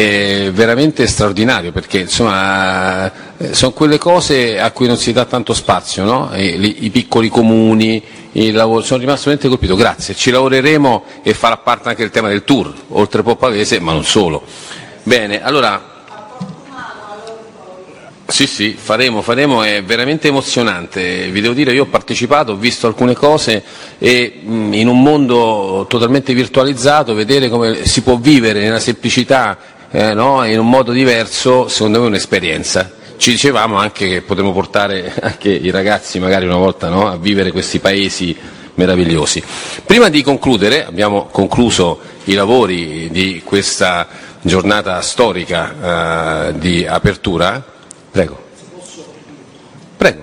è veramente straordinario, perché insomma sono quelle cose a cui non si dà tanto spazio, no? E, li, i piccoli comuni, il lavoro, sono rimasto veramente colpito. Grazie, ci lavoreremo e farà parte anche il tema del tour, Oltrepo Pavese, ma non solo. Bene, allora... Sì, sì, faremo, faremo, è veramente emozionante, vi devo dire, io ho partecipato, ho visto alcune cose e mh, in un mondo totalmente virtualizzato vedere come si può vivere nella semplicità, eh, no? In un modo diverso, secondo me è un'esperienza. Ci dicevamo anche che potremmo portare anche i ragazzi magari una volta, no? A vivere questi paesi meravigliosi. Prima di concludere, abbiamo concluso i lavori di questa giornata storica eh, di apertura. Prego. Prego.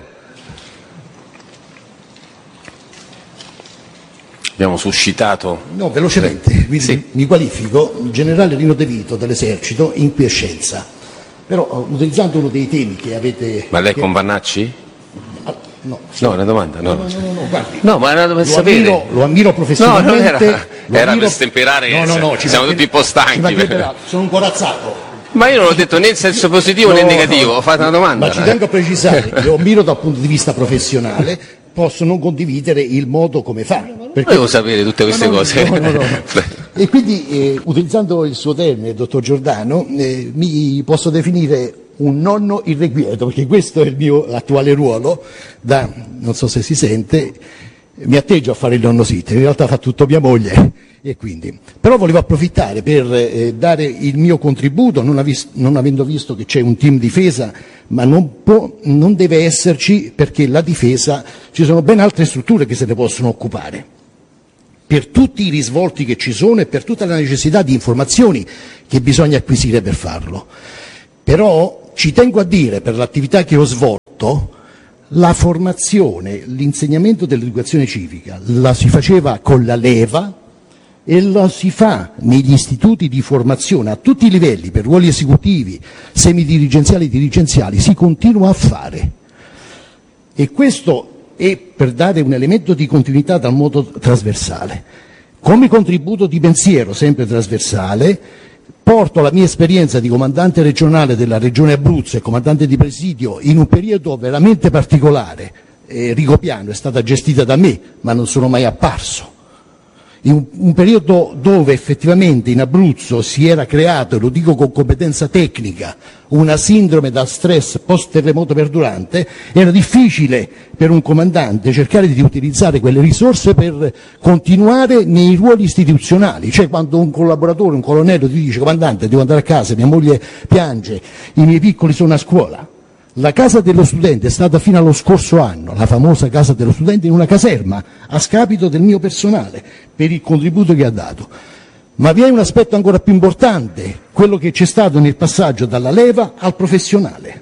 Abbiamo suscitato... No, velocemente, mi, sì. mi qualifico generale Rino De Vito dell'Esercito in quiescenza, però utilizzando uno dei temi che avete... Ma lei che... con Vannacci? Ah, no, sì. No, è una domanda. No, no, no, no, no, guardi, no, ma era per lo sapere. Ammiro, lo ammiro professionalmente. No, non era, era ammiro... per stemperare, no, no, no, ci siamo tutti un po' stanchi. Per... Sono un corazzato. Ma io non l'ho detto né in senso positivo no, né negativo, no, ho fatto una domanda. Ma ci tengo a precisare, lo ammiro dal punto di vista professionale, posso non condividere il modo come fa. Perché... Volevo sapere tutte queste no, no, cose. No, no, no, no. E quindi, eh, utilizzando il suo termine, dottor Giordano, eh, mi posso definire un nonno irrequieto, perché questo è il mio attuale ruolo, da, non so se si sente, mi atteggio a fare il nonno Sitte, in realtà fa tutto mia moglie, e quindi. Però volevo approfittare per eh, dare il mio contributo, non, avis- non avendo visto che c'è un team difesa, ma non, può, non deve esserci, perché la difesa, ci sono ben altre strutture che se ne possono occupare, per tutti i risvolti che ci sono e per tutta la necessità di informazioni che bisogna acquisire per farlo. Però ci tengo a dire, per l'attività che ho svolto, la formazione, l'insegnamento dell'educazione civica la si faceva con la leva e la si fa negli istituti di formazione a tutti i livelli, per ruoli esecutivi, semidirigenziali e dirigenziali, si continua a fare. E questo è per dare un elemento di continuità dal modo trasversale. Come contributo di pensiero, sempre trasversale, porto la mia esperienza di comandante regionale della regione Abruzzo e comandante di presidio in un periodo veramente particolare. eh, Rigopiano è stata gestita da me, ma non sono mai apparso. In un, un periodo dove effettivamente in Abruzzo si era creato, e lo dico con competenza tecnica, una sindrome da stress post-terremoto perdurante, era difficile per un comandante cercare di utilizzare quelle risorse per continuare nei ruoli istituzionali. Cioè, quando un collaboratore, un colonnello ti dice: comandante, devo andare a casa, mia moglie piange, i miei piccoli sono a scuola. La casa dello studente è stata fino allo scorso anno, la famosa casa dello studente, in una caserma, a scapito del mio personale, per il contributo che ha dato. Ma vi è un aspetto ancora più importante, quello che c'è stato nel passaggio dalla leva al professionale.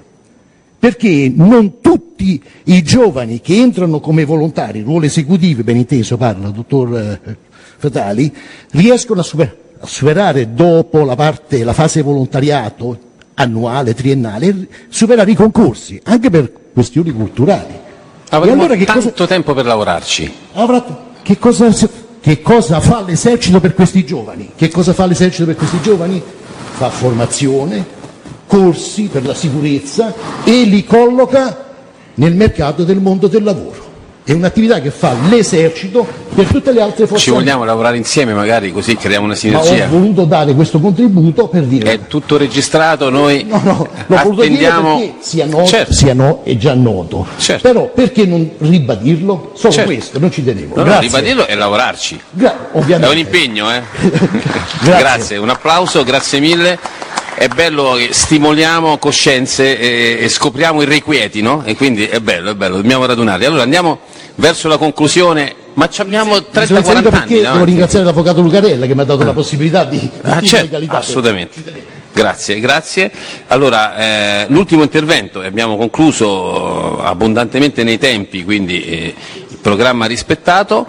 Perché non tutti i giovani che entrano come volontari, ruolo esecutivo, ben inteso parla, dottor Fatali, riescono a, super- a superare dopo la parte, la fase volontariato, annuale, triennale, superare i concorsi, anche per questioni culturali. Avremo allora che tanto cosa... tempo per lavorarci. Avrà... Che, cosa... che cosa fa l'esercito per questi giovani? Che cosa fa l'esercito per questi giovani? Fa formazione, corsi per la sicurezza e li colloca nel mercato del mondo del lavoro. È un'attività che fa l'esercito per tutte le altre forze. Ci vogliamo lavorare insieme, magari, così creiamo una sinergia. Ma ho voluto dare questo contributo per dire. È tutto registrato, noi no, no, l'ho attendiamo. Voluto dire perché sia noto, certo. sia no, è già noto. Certo. Però perché non ribadirlo? Solo certo. questo, non ci tenevo. No, Grazie. No, ribadirlo e lavorarci. Gra- ovviamente. È un impegno, eh? Grazie. Grazie, un applauso, grazie mille. È bello che stimoliamo coscienze e, e scopriamo irrequieti, no? E quindi è bello, è bello, dobbiamo radunarli. Allora andiamo verso la conclusione, ma abbiamo trenta quaranta anni. Devo ringraziare l'avvocato Lucarella che mi ha dato ah. la possibilità di ah, certo, assolutamente. Grazie, grazie. Allora, eh, l'ultimo intervento, e abbiamo concluso abbondantemente nei tempi, quindi eh, il programma rispettato.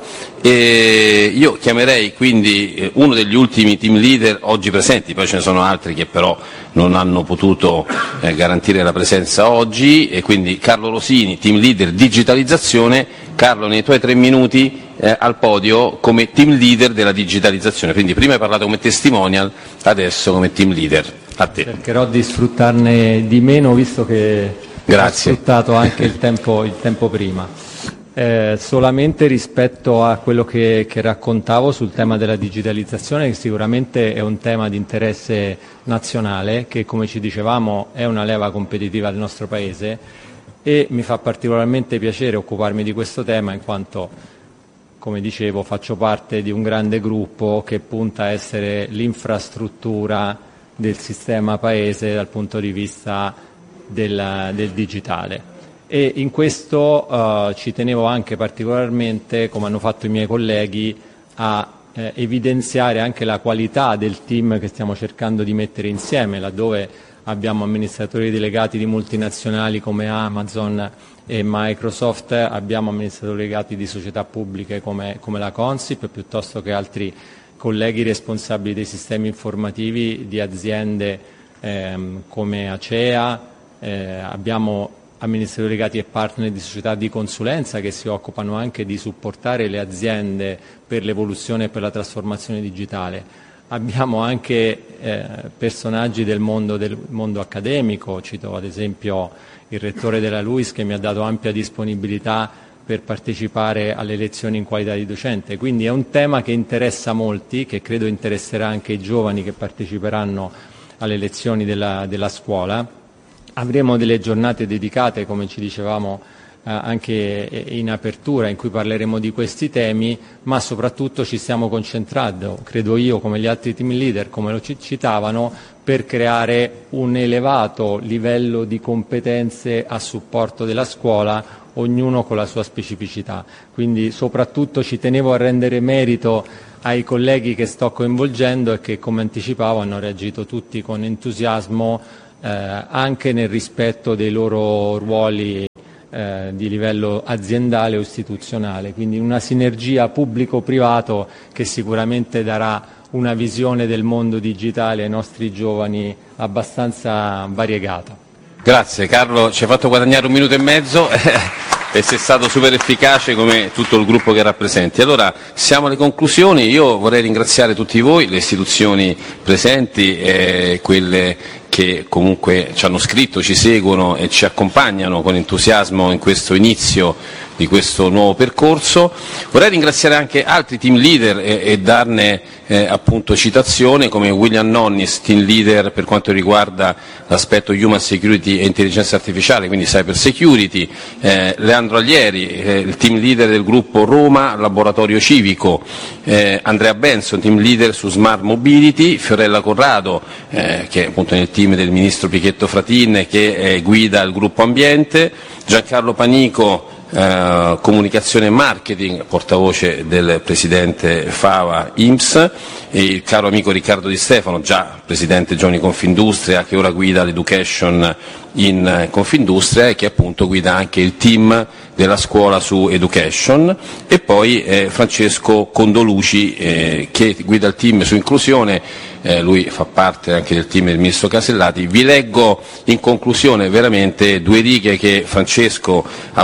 E io chiamerei quindi uno degli ultimi team leader oggi presenti, poi ce ne sono altri che però non hanno potuto eh, garantire la presenza oggi, e quindi Carlo Rosini, team leader digitalizzazione. Carlo, nei tuoi tre minuti eh, al podio come team leader della digitalizzazione, quindi prima hai parlato come testimonial, adesso come team leader. A te. Cercherò di sfruttarne di meno, visto che Grazie. ho sfruttato anche il tempo, il tempo prima. Eh, solamente rispetto a quello che, che raccontavo sul tema della digitalizzazione, che sicuramente è un tema di interesse nazionale, che come ci dicevamo è una leva competitiva del nostro Paese, e mi fa particolarmente piacere occuparmi di questo tema in quanto, come dicevo, faccio parte di un grande gruppo che punta a essere l'infrastruttura del sistema Paese dal punto di vista del, del digitale. E in questo uh, ci tenevo anche particolarmente, come hanno fatto i miei colleghi, a eh, evidenziare anche la qualità del team che stiamo cercando di mettere insieme, laddove abbiamo amministratori delegati di multinazionali come Amazon e Microsoft, abbiamo amministratori delegati di società pubbliche come, come la Consip, piuttosto che altri colleghi responsabili dei sistemi informativi di aziende ehm, come Acea, eh, abbiamo amministratori delegati e partner di società di consulenza che si occupano anche di supportare le aziende per l'evoluzione e per la trasformazione digitale. Abbiamo anche eh, personaggi del mondo, del mondo accademico, cito ad esempio il rettore della LUISS che mi ha dato ampia disponibilità per partecipare alle lezioni in qualità di docente. Quindi è un tema che interessa molti, che credo interesserà anche i giovani che parteciperanno alle lezioni della, della scuola. Avremo delle giornate dedicate, come ci dicevamo anche in apertura, in cui parleremo di questi temi, ma soprattutto ci stiamo concentrando, credo io, come gli altri team leader, come lo citavano, per creare un elevato livello di competenze a supporto della scuola, ognuno con la sua specificità. Quindi soprattutto ci tenevo a rendere merito ai colleghi che sto coinvolgendo e che, come anticipavo, hanno reagito tutti con entusiasmo, eh, anche nel rispetto dei loro ruoli eh, di livello aziendale o istituzionale. Quindi una sinergia pubblico-privato che sicuramente darà una visione del mondo digitale ai nostri giovani abbastanza variegata. Grazie Carlo, ci hai fatto guadagnare un minuto e mezzo e sei stato super efficace come tutto il gruppo che rappresenti. Allora, siamo alle conclusioni. Io vorrei ringraziare tutti voi, le istituzioni presenti e quelle che comunque ci hanno scritto, ci seguono e ci accompagnano con entusiasmo in questo inizio di questo nuovo percorso. Vorrei ringraziare anche altri team leader e, e darne eh, appunto citazione, come William Nonnis, team leader per quanto riguarda l'aspetto human security e intelligenza artificiale, quindi cyber security, eh, Leandro Aglieri, eh, il team leader del gruppo Roma Laboratorio Civico, eh, Andrea Benson, team leader su smart mobility, Fiorella Corrado, eh, che è appunto nel team del ministro Pichetto Fratin, che eh, guida il gruppo ambiente, Giancarlo Panico, Uh, comunicazione e marketing, portavoce del presidente Fava I N P S, e il caro amico Riccardo Di Stefano, già presidente Giovani Confindustria, che ora guida l'education in Confindustria e che appunto guida anche il team della scuola su education, e poi eh, Francesco Condoluci, eh, che guida il team su inclusione. Eh, lui fa parte anche del team del ministro Casellati. Vi leggo in conclusione veramente due righe che Francesco ha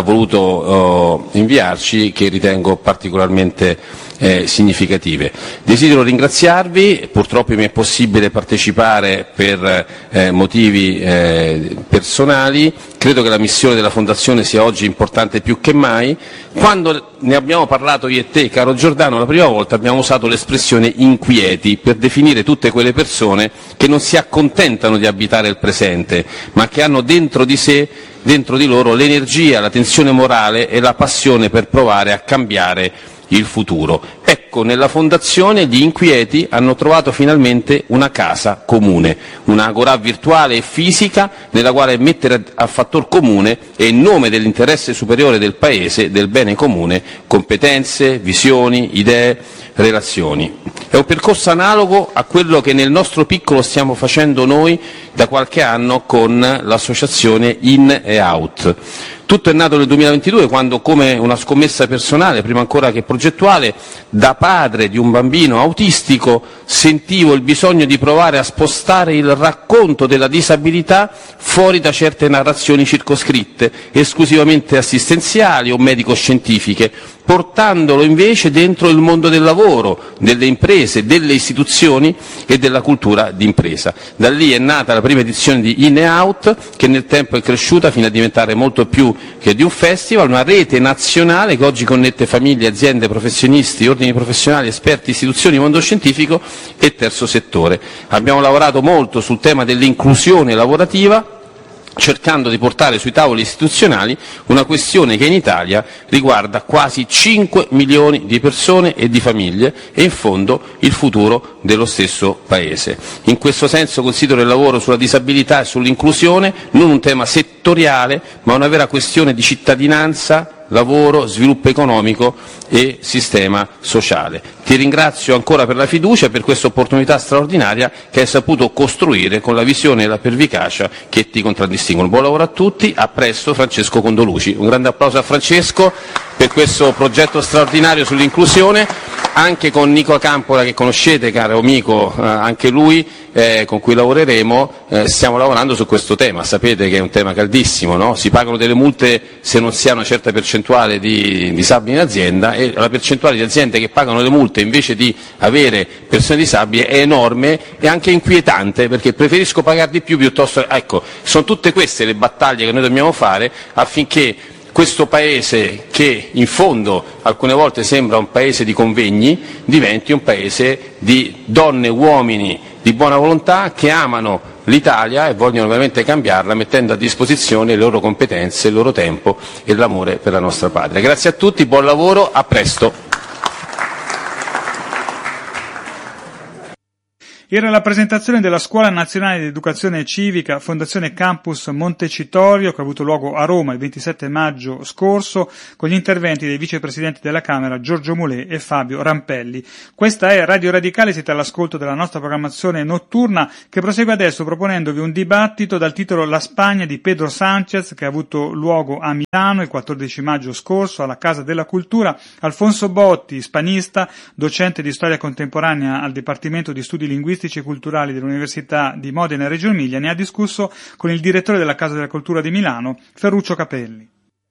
voluto eh, inviarci, che ritengo particolarmente eh, significative. Desidero ringraziarvi, purtroppo mi è possibile partecipare per eh, motivi eh, personali. Credo che la missione della Fondazione sia oggi importante più che mai. Quando ne abbiamo parlato io e te, caro Giordano, la prima volta abbiamo usato l'espressione inquieti per definire tutte quelle persone che non si accontentano di abitare il presente, ma che hanno dentro di sé, dentro di loro, l'energia, la tensione morale e la passione per provare a cambiare il futuro. Ecco, nella Fondazione gli inquieti hanno trovato finalmente una casa comune, un'agorà virtuale e fisica nella quale mettere a fattor comune e in nome dell'interesse superiore del Paese, del bene comune, competenze, visioni, idee, relazioni. È un percorso analogo a quello che nel nostro piccolo stiamo facendo noi da qualche anno con l'associazione In e Out. Tutto è nato nel duemilaventidue, quando, come una scommessa personale, prima ancora che progettuale, da padre di un bambino autistico sentivo il bisogno di provare a spostare il racconto della disabilità fuori da certe narrazioni circoscritte, esclusivamente assistenziali o medico-scientifiche, portandolo invece dentro il mondo del lavoro, delle imprese, delle istituzioni e della cultura d'impresa. Da lì è nata la prima edizione di In e Out, che nel tempo è cresciuta fino a diventare molto più che di un festival, una rete nazionale che oggi connette famiglie, aziende, professionisti, ordini professionali, esperti, istituzioni, mondo scientifico e terzo settore. Abbiamo lavorato molto sul tema dell'inclusione lavorativa, cercando di portare sui tavoli istituzionali una questione che in Italia riguarda quasi cinque milioni di persone e di famiglie e in fondo il futuro dello stesso Paese. In questo senso considero il lavoro sulla disabilità e sull'inclusione non un tema settoriale, ma una vera questione di cittadinanza, lavoro, sviluppo economico e sistema sociale. Ti ringrazio ancora per la fiducia e per questa opportunità straordinaria che hai saputo costruire con la visione e la pervicacia che ti contraddistinguono. Buon lavoro a tutti, a presto. Francesco Condoluci. Un grande applauso a Francesco per questo progetto straordinario sull'inclusione, anche con Nico Campola, che conoscete, caro amico, eh, anche lui, eh, con cui lavoreremo, eh, stiamo lavorando su questo tema. Sapete che è un tema caldissimo, no? Si pagano delle multe se non si ha una certa percentuale di disabili in azienda, e la percentuale di aziende che pagano le multe invece di avere persone disabili è enorme e anche inquietante, perché preferisco pagare di più piuttosto. Ecco, sono tutte queste le battaglie che noi dobbiamo fare affinché questo Paese, che in fondo alcune volte sembra un Paese di convegni, diventi un Paese di donne e uomini di buona volontà che amano l'Italia e vogliono veramente cambiarla mettendo a disposizione le loro competenze, il loro tempo e l'amore per la nostra patria. Grazie a tutti, buon lavoro, a presto. Era la presentazione della Scuola Nazionale di Educazione Civica Fondazione Campus Montecitorio, che ha avuto luogo a Roma il ventisette maggio scorso, con gli interventi dei vicepresidenti della Camera Giorgio Mulè e Fabio Rampelli. Questa è Radio Radicale, siete all'ascolto della nostra programmazione notturna, che prosegue adesso proponendovi un dibattito dal titolo La Spagna di Pedro Sánchez, che ha avuto luogo a Milano il quattordici maggio scorso alla Casa della Cultura. Alfonso Botti, ispanista, docente di storia contemporanea al Dipartimento di Studi Linguistici e Culturali dell'Università di Modena e Reggio Emilia, ne ha discusso con il direttore della Casa della Cultura di Milano, Ferruccio Capelli.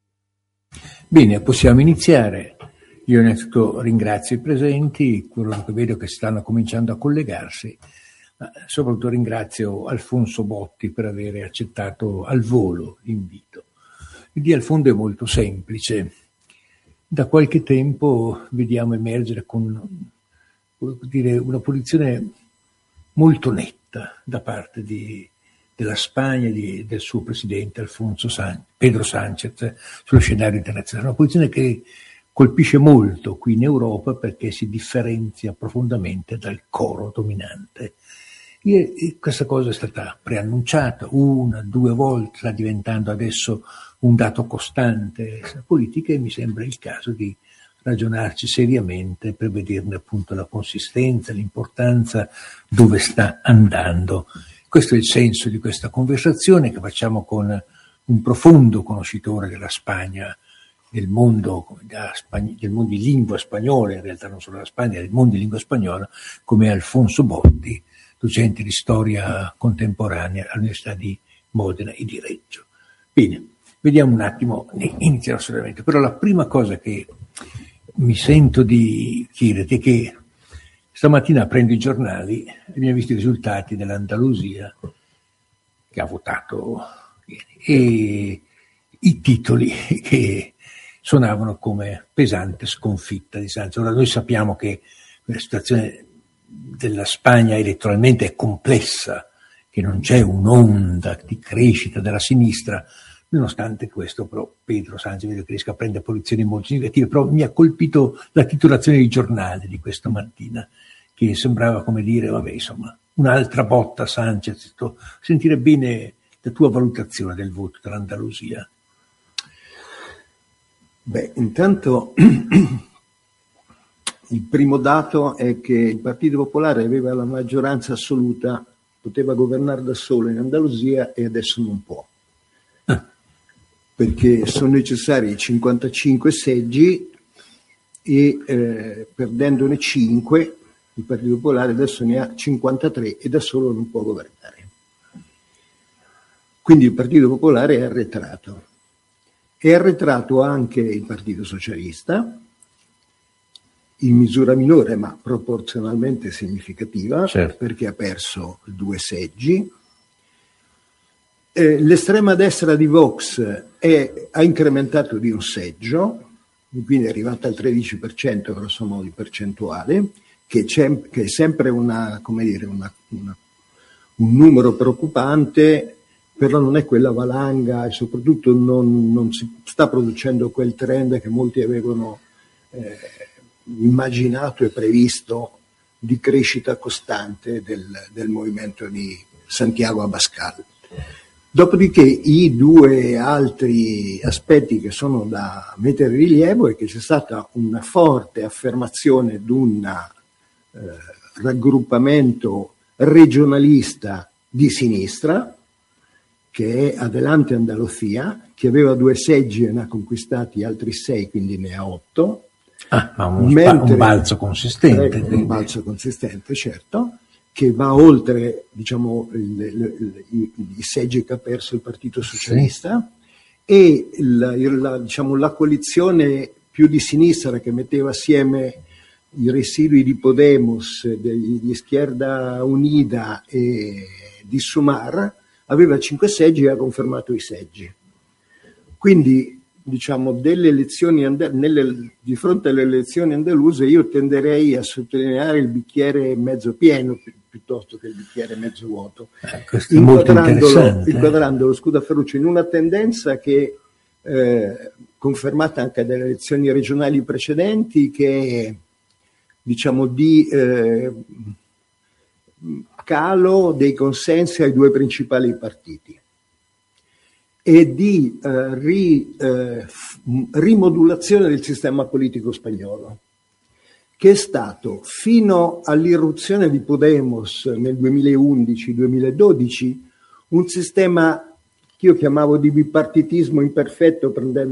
Bene, possiamo iniziare. Io innanzitutto ringrazio i presenti, quello che vedo che stanno cominciando a collegarsi, ma soprattutto ringrazio Alfonso Botti per aver accettato al volo l'invito. L'idea al fondo è molto semplice. Da qualche tempo vediamo emergere con, vuol dire, una posizione molto netta da parte di, della Spagna e di, del suo presidente Alfonso San, Pedro Sánchez sullo scenario internazionale. Una posizione che colpisce molto qui in Europa perché si differenzia profondamente dal coro dominante. E, e questa cosa è stata preannunciata una, due volte, sta diventando adesso un dato costante nella politica e mi sembra il caso di ragionarci seriamente per vederne appunto la consistenza, l'importanza, dove sta andando. Questo è il senso di questa conversazione che facciamo con un profondo conoscitore della Spagna, del mondo, del mondo di lingua spagnola, in realtà non solo la Spagna, del mondo di lingua spagnola, come Alfonso Botti, docente di storia contemporanea all'Università di Modena e di Reggio. Bene, vediamo un attimo, inizierò solamente, però la prima cosa che mi sento di chiederti è che stamattina prendo i giornali e mi ho visto i risultati dell'Andalusia che ha votato e i titoli che suonavano come pesante sconfitta di Sánchez. Ora noi sappiamo che la situazione della Spagna elettoralmente è complessa, che non c'è un'onda di crescita della sinistra. Nonostante questo, però, Pedro Sánchez vedo che riesce a prendere posizioni molto significative, però mi ha colpito la titolazione di giornale di questa mattina, che sembrava come dire, vabbè, insomma, un'altra botta Sánchez. Sentire bene la tua valutazione del voto dell'Andalusia. Beh, intanto il primo dato è che il Partito Popolare aveva la maggioranza assoluta, poteva governare da solo in Andalusia e adesso non può. Perché sono necessari cinquantacinque seggi e eh, perdendone cinque il Partito Popolare adesso ne ha cinquantatré e da solo non può governare. Quindi il Partito Popolare è arretrato. È arretrato anche il Partito Socialista, in misura minore ma proporzionalmente significativa, certo, perché ha perso due seggi. Eh, l'estrema destra di Vox è, ha incrementato di un seggio, quindi è arrivata al tredici per cento grosso modo di percentuale, che, c'è, che è sempre una, come dire, una, una, un numero preoccupante, però non è quella valanga e soprattutto non, non si sta producendo quel trend che molti avevano eh, immaginato e previsto di crescita costante del, del movimento di Santiago Abascal. Dopodiché i due altri aspetti che sono da mettere in rilievo è che c'è stata una forte affermazione di un eh, raggruppamento regionalista di sinistra, che è Adelante Andalucía, che aveva due seggi e ne ha conquistati altri sei, quindi ne ha otto. Ah, ma un, mentre, un balzo consistente. Eh, un balzo consistente, certo, che va oltre, diciamo, il, il, il, i seggi che ha perso il Partito Socialista, sì, e la, la, diciamo, la coalizione più di sinistra che metteva assieme i residui di Podemos, di, di Izquierda Unida e di Sumar, aveva cinque seggi e ha confermato i seggi. Quindi, diciamo, delle elezioni nelle, di fronte alle elezioni andaluse io tenderei a sottolineare il bicchiere mezzo pieno piuttosto che il bicchiere mezzo vuoto, eh, questo è molto interessante. Inquadrando lo scudo a Ferruccio in una tendenza che eh, confermata anche dalle elezioni regionali precedenti, che è, diciamo, di eh, calo dei consensi ai due principali partiti e di eh, ri, eh, rimodulazione del sistema politico spagnolo, che è stato fino all'irruzione di Podemos nel duemilaundici duemiladodici un sistema che io chiamavo di bipartitismo imperfetto, prendendo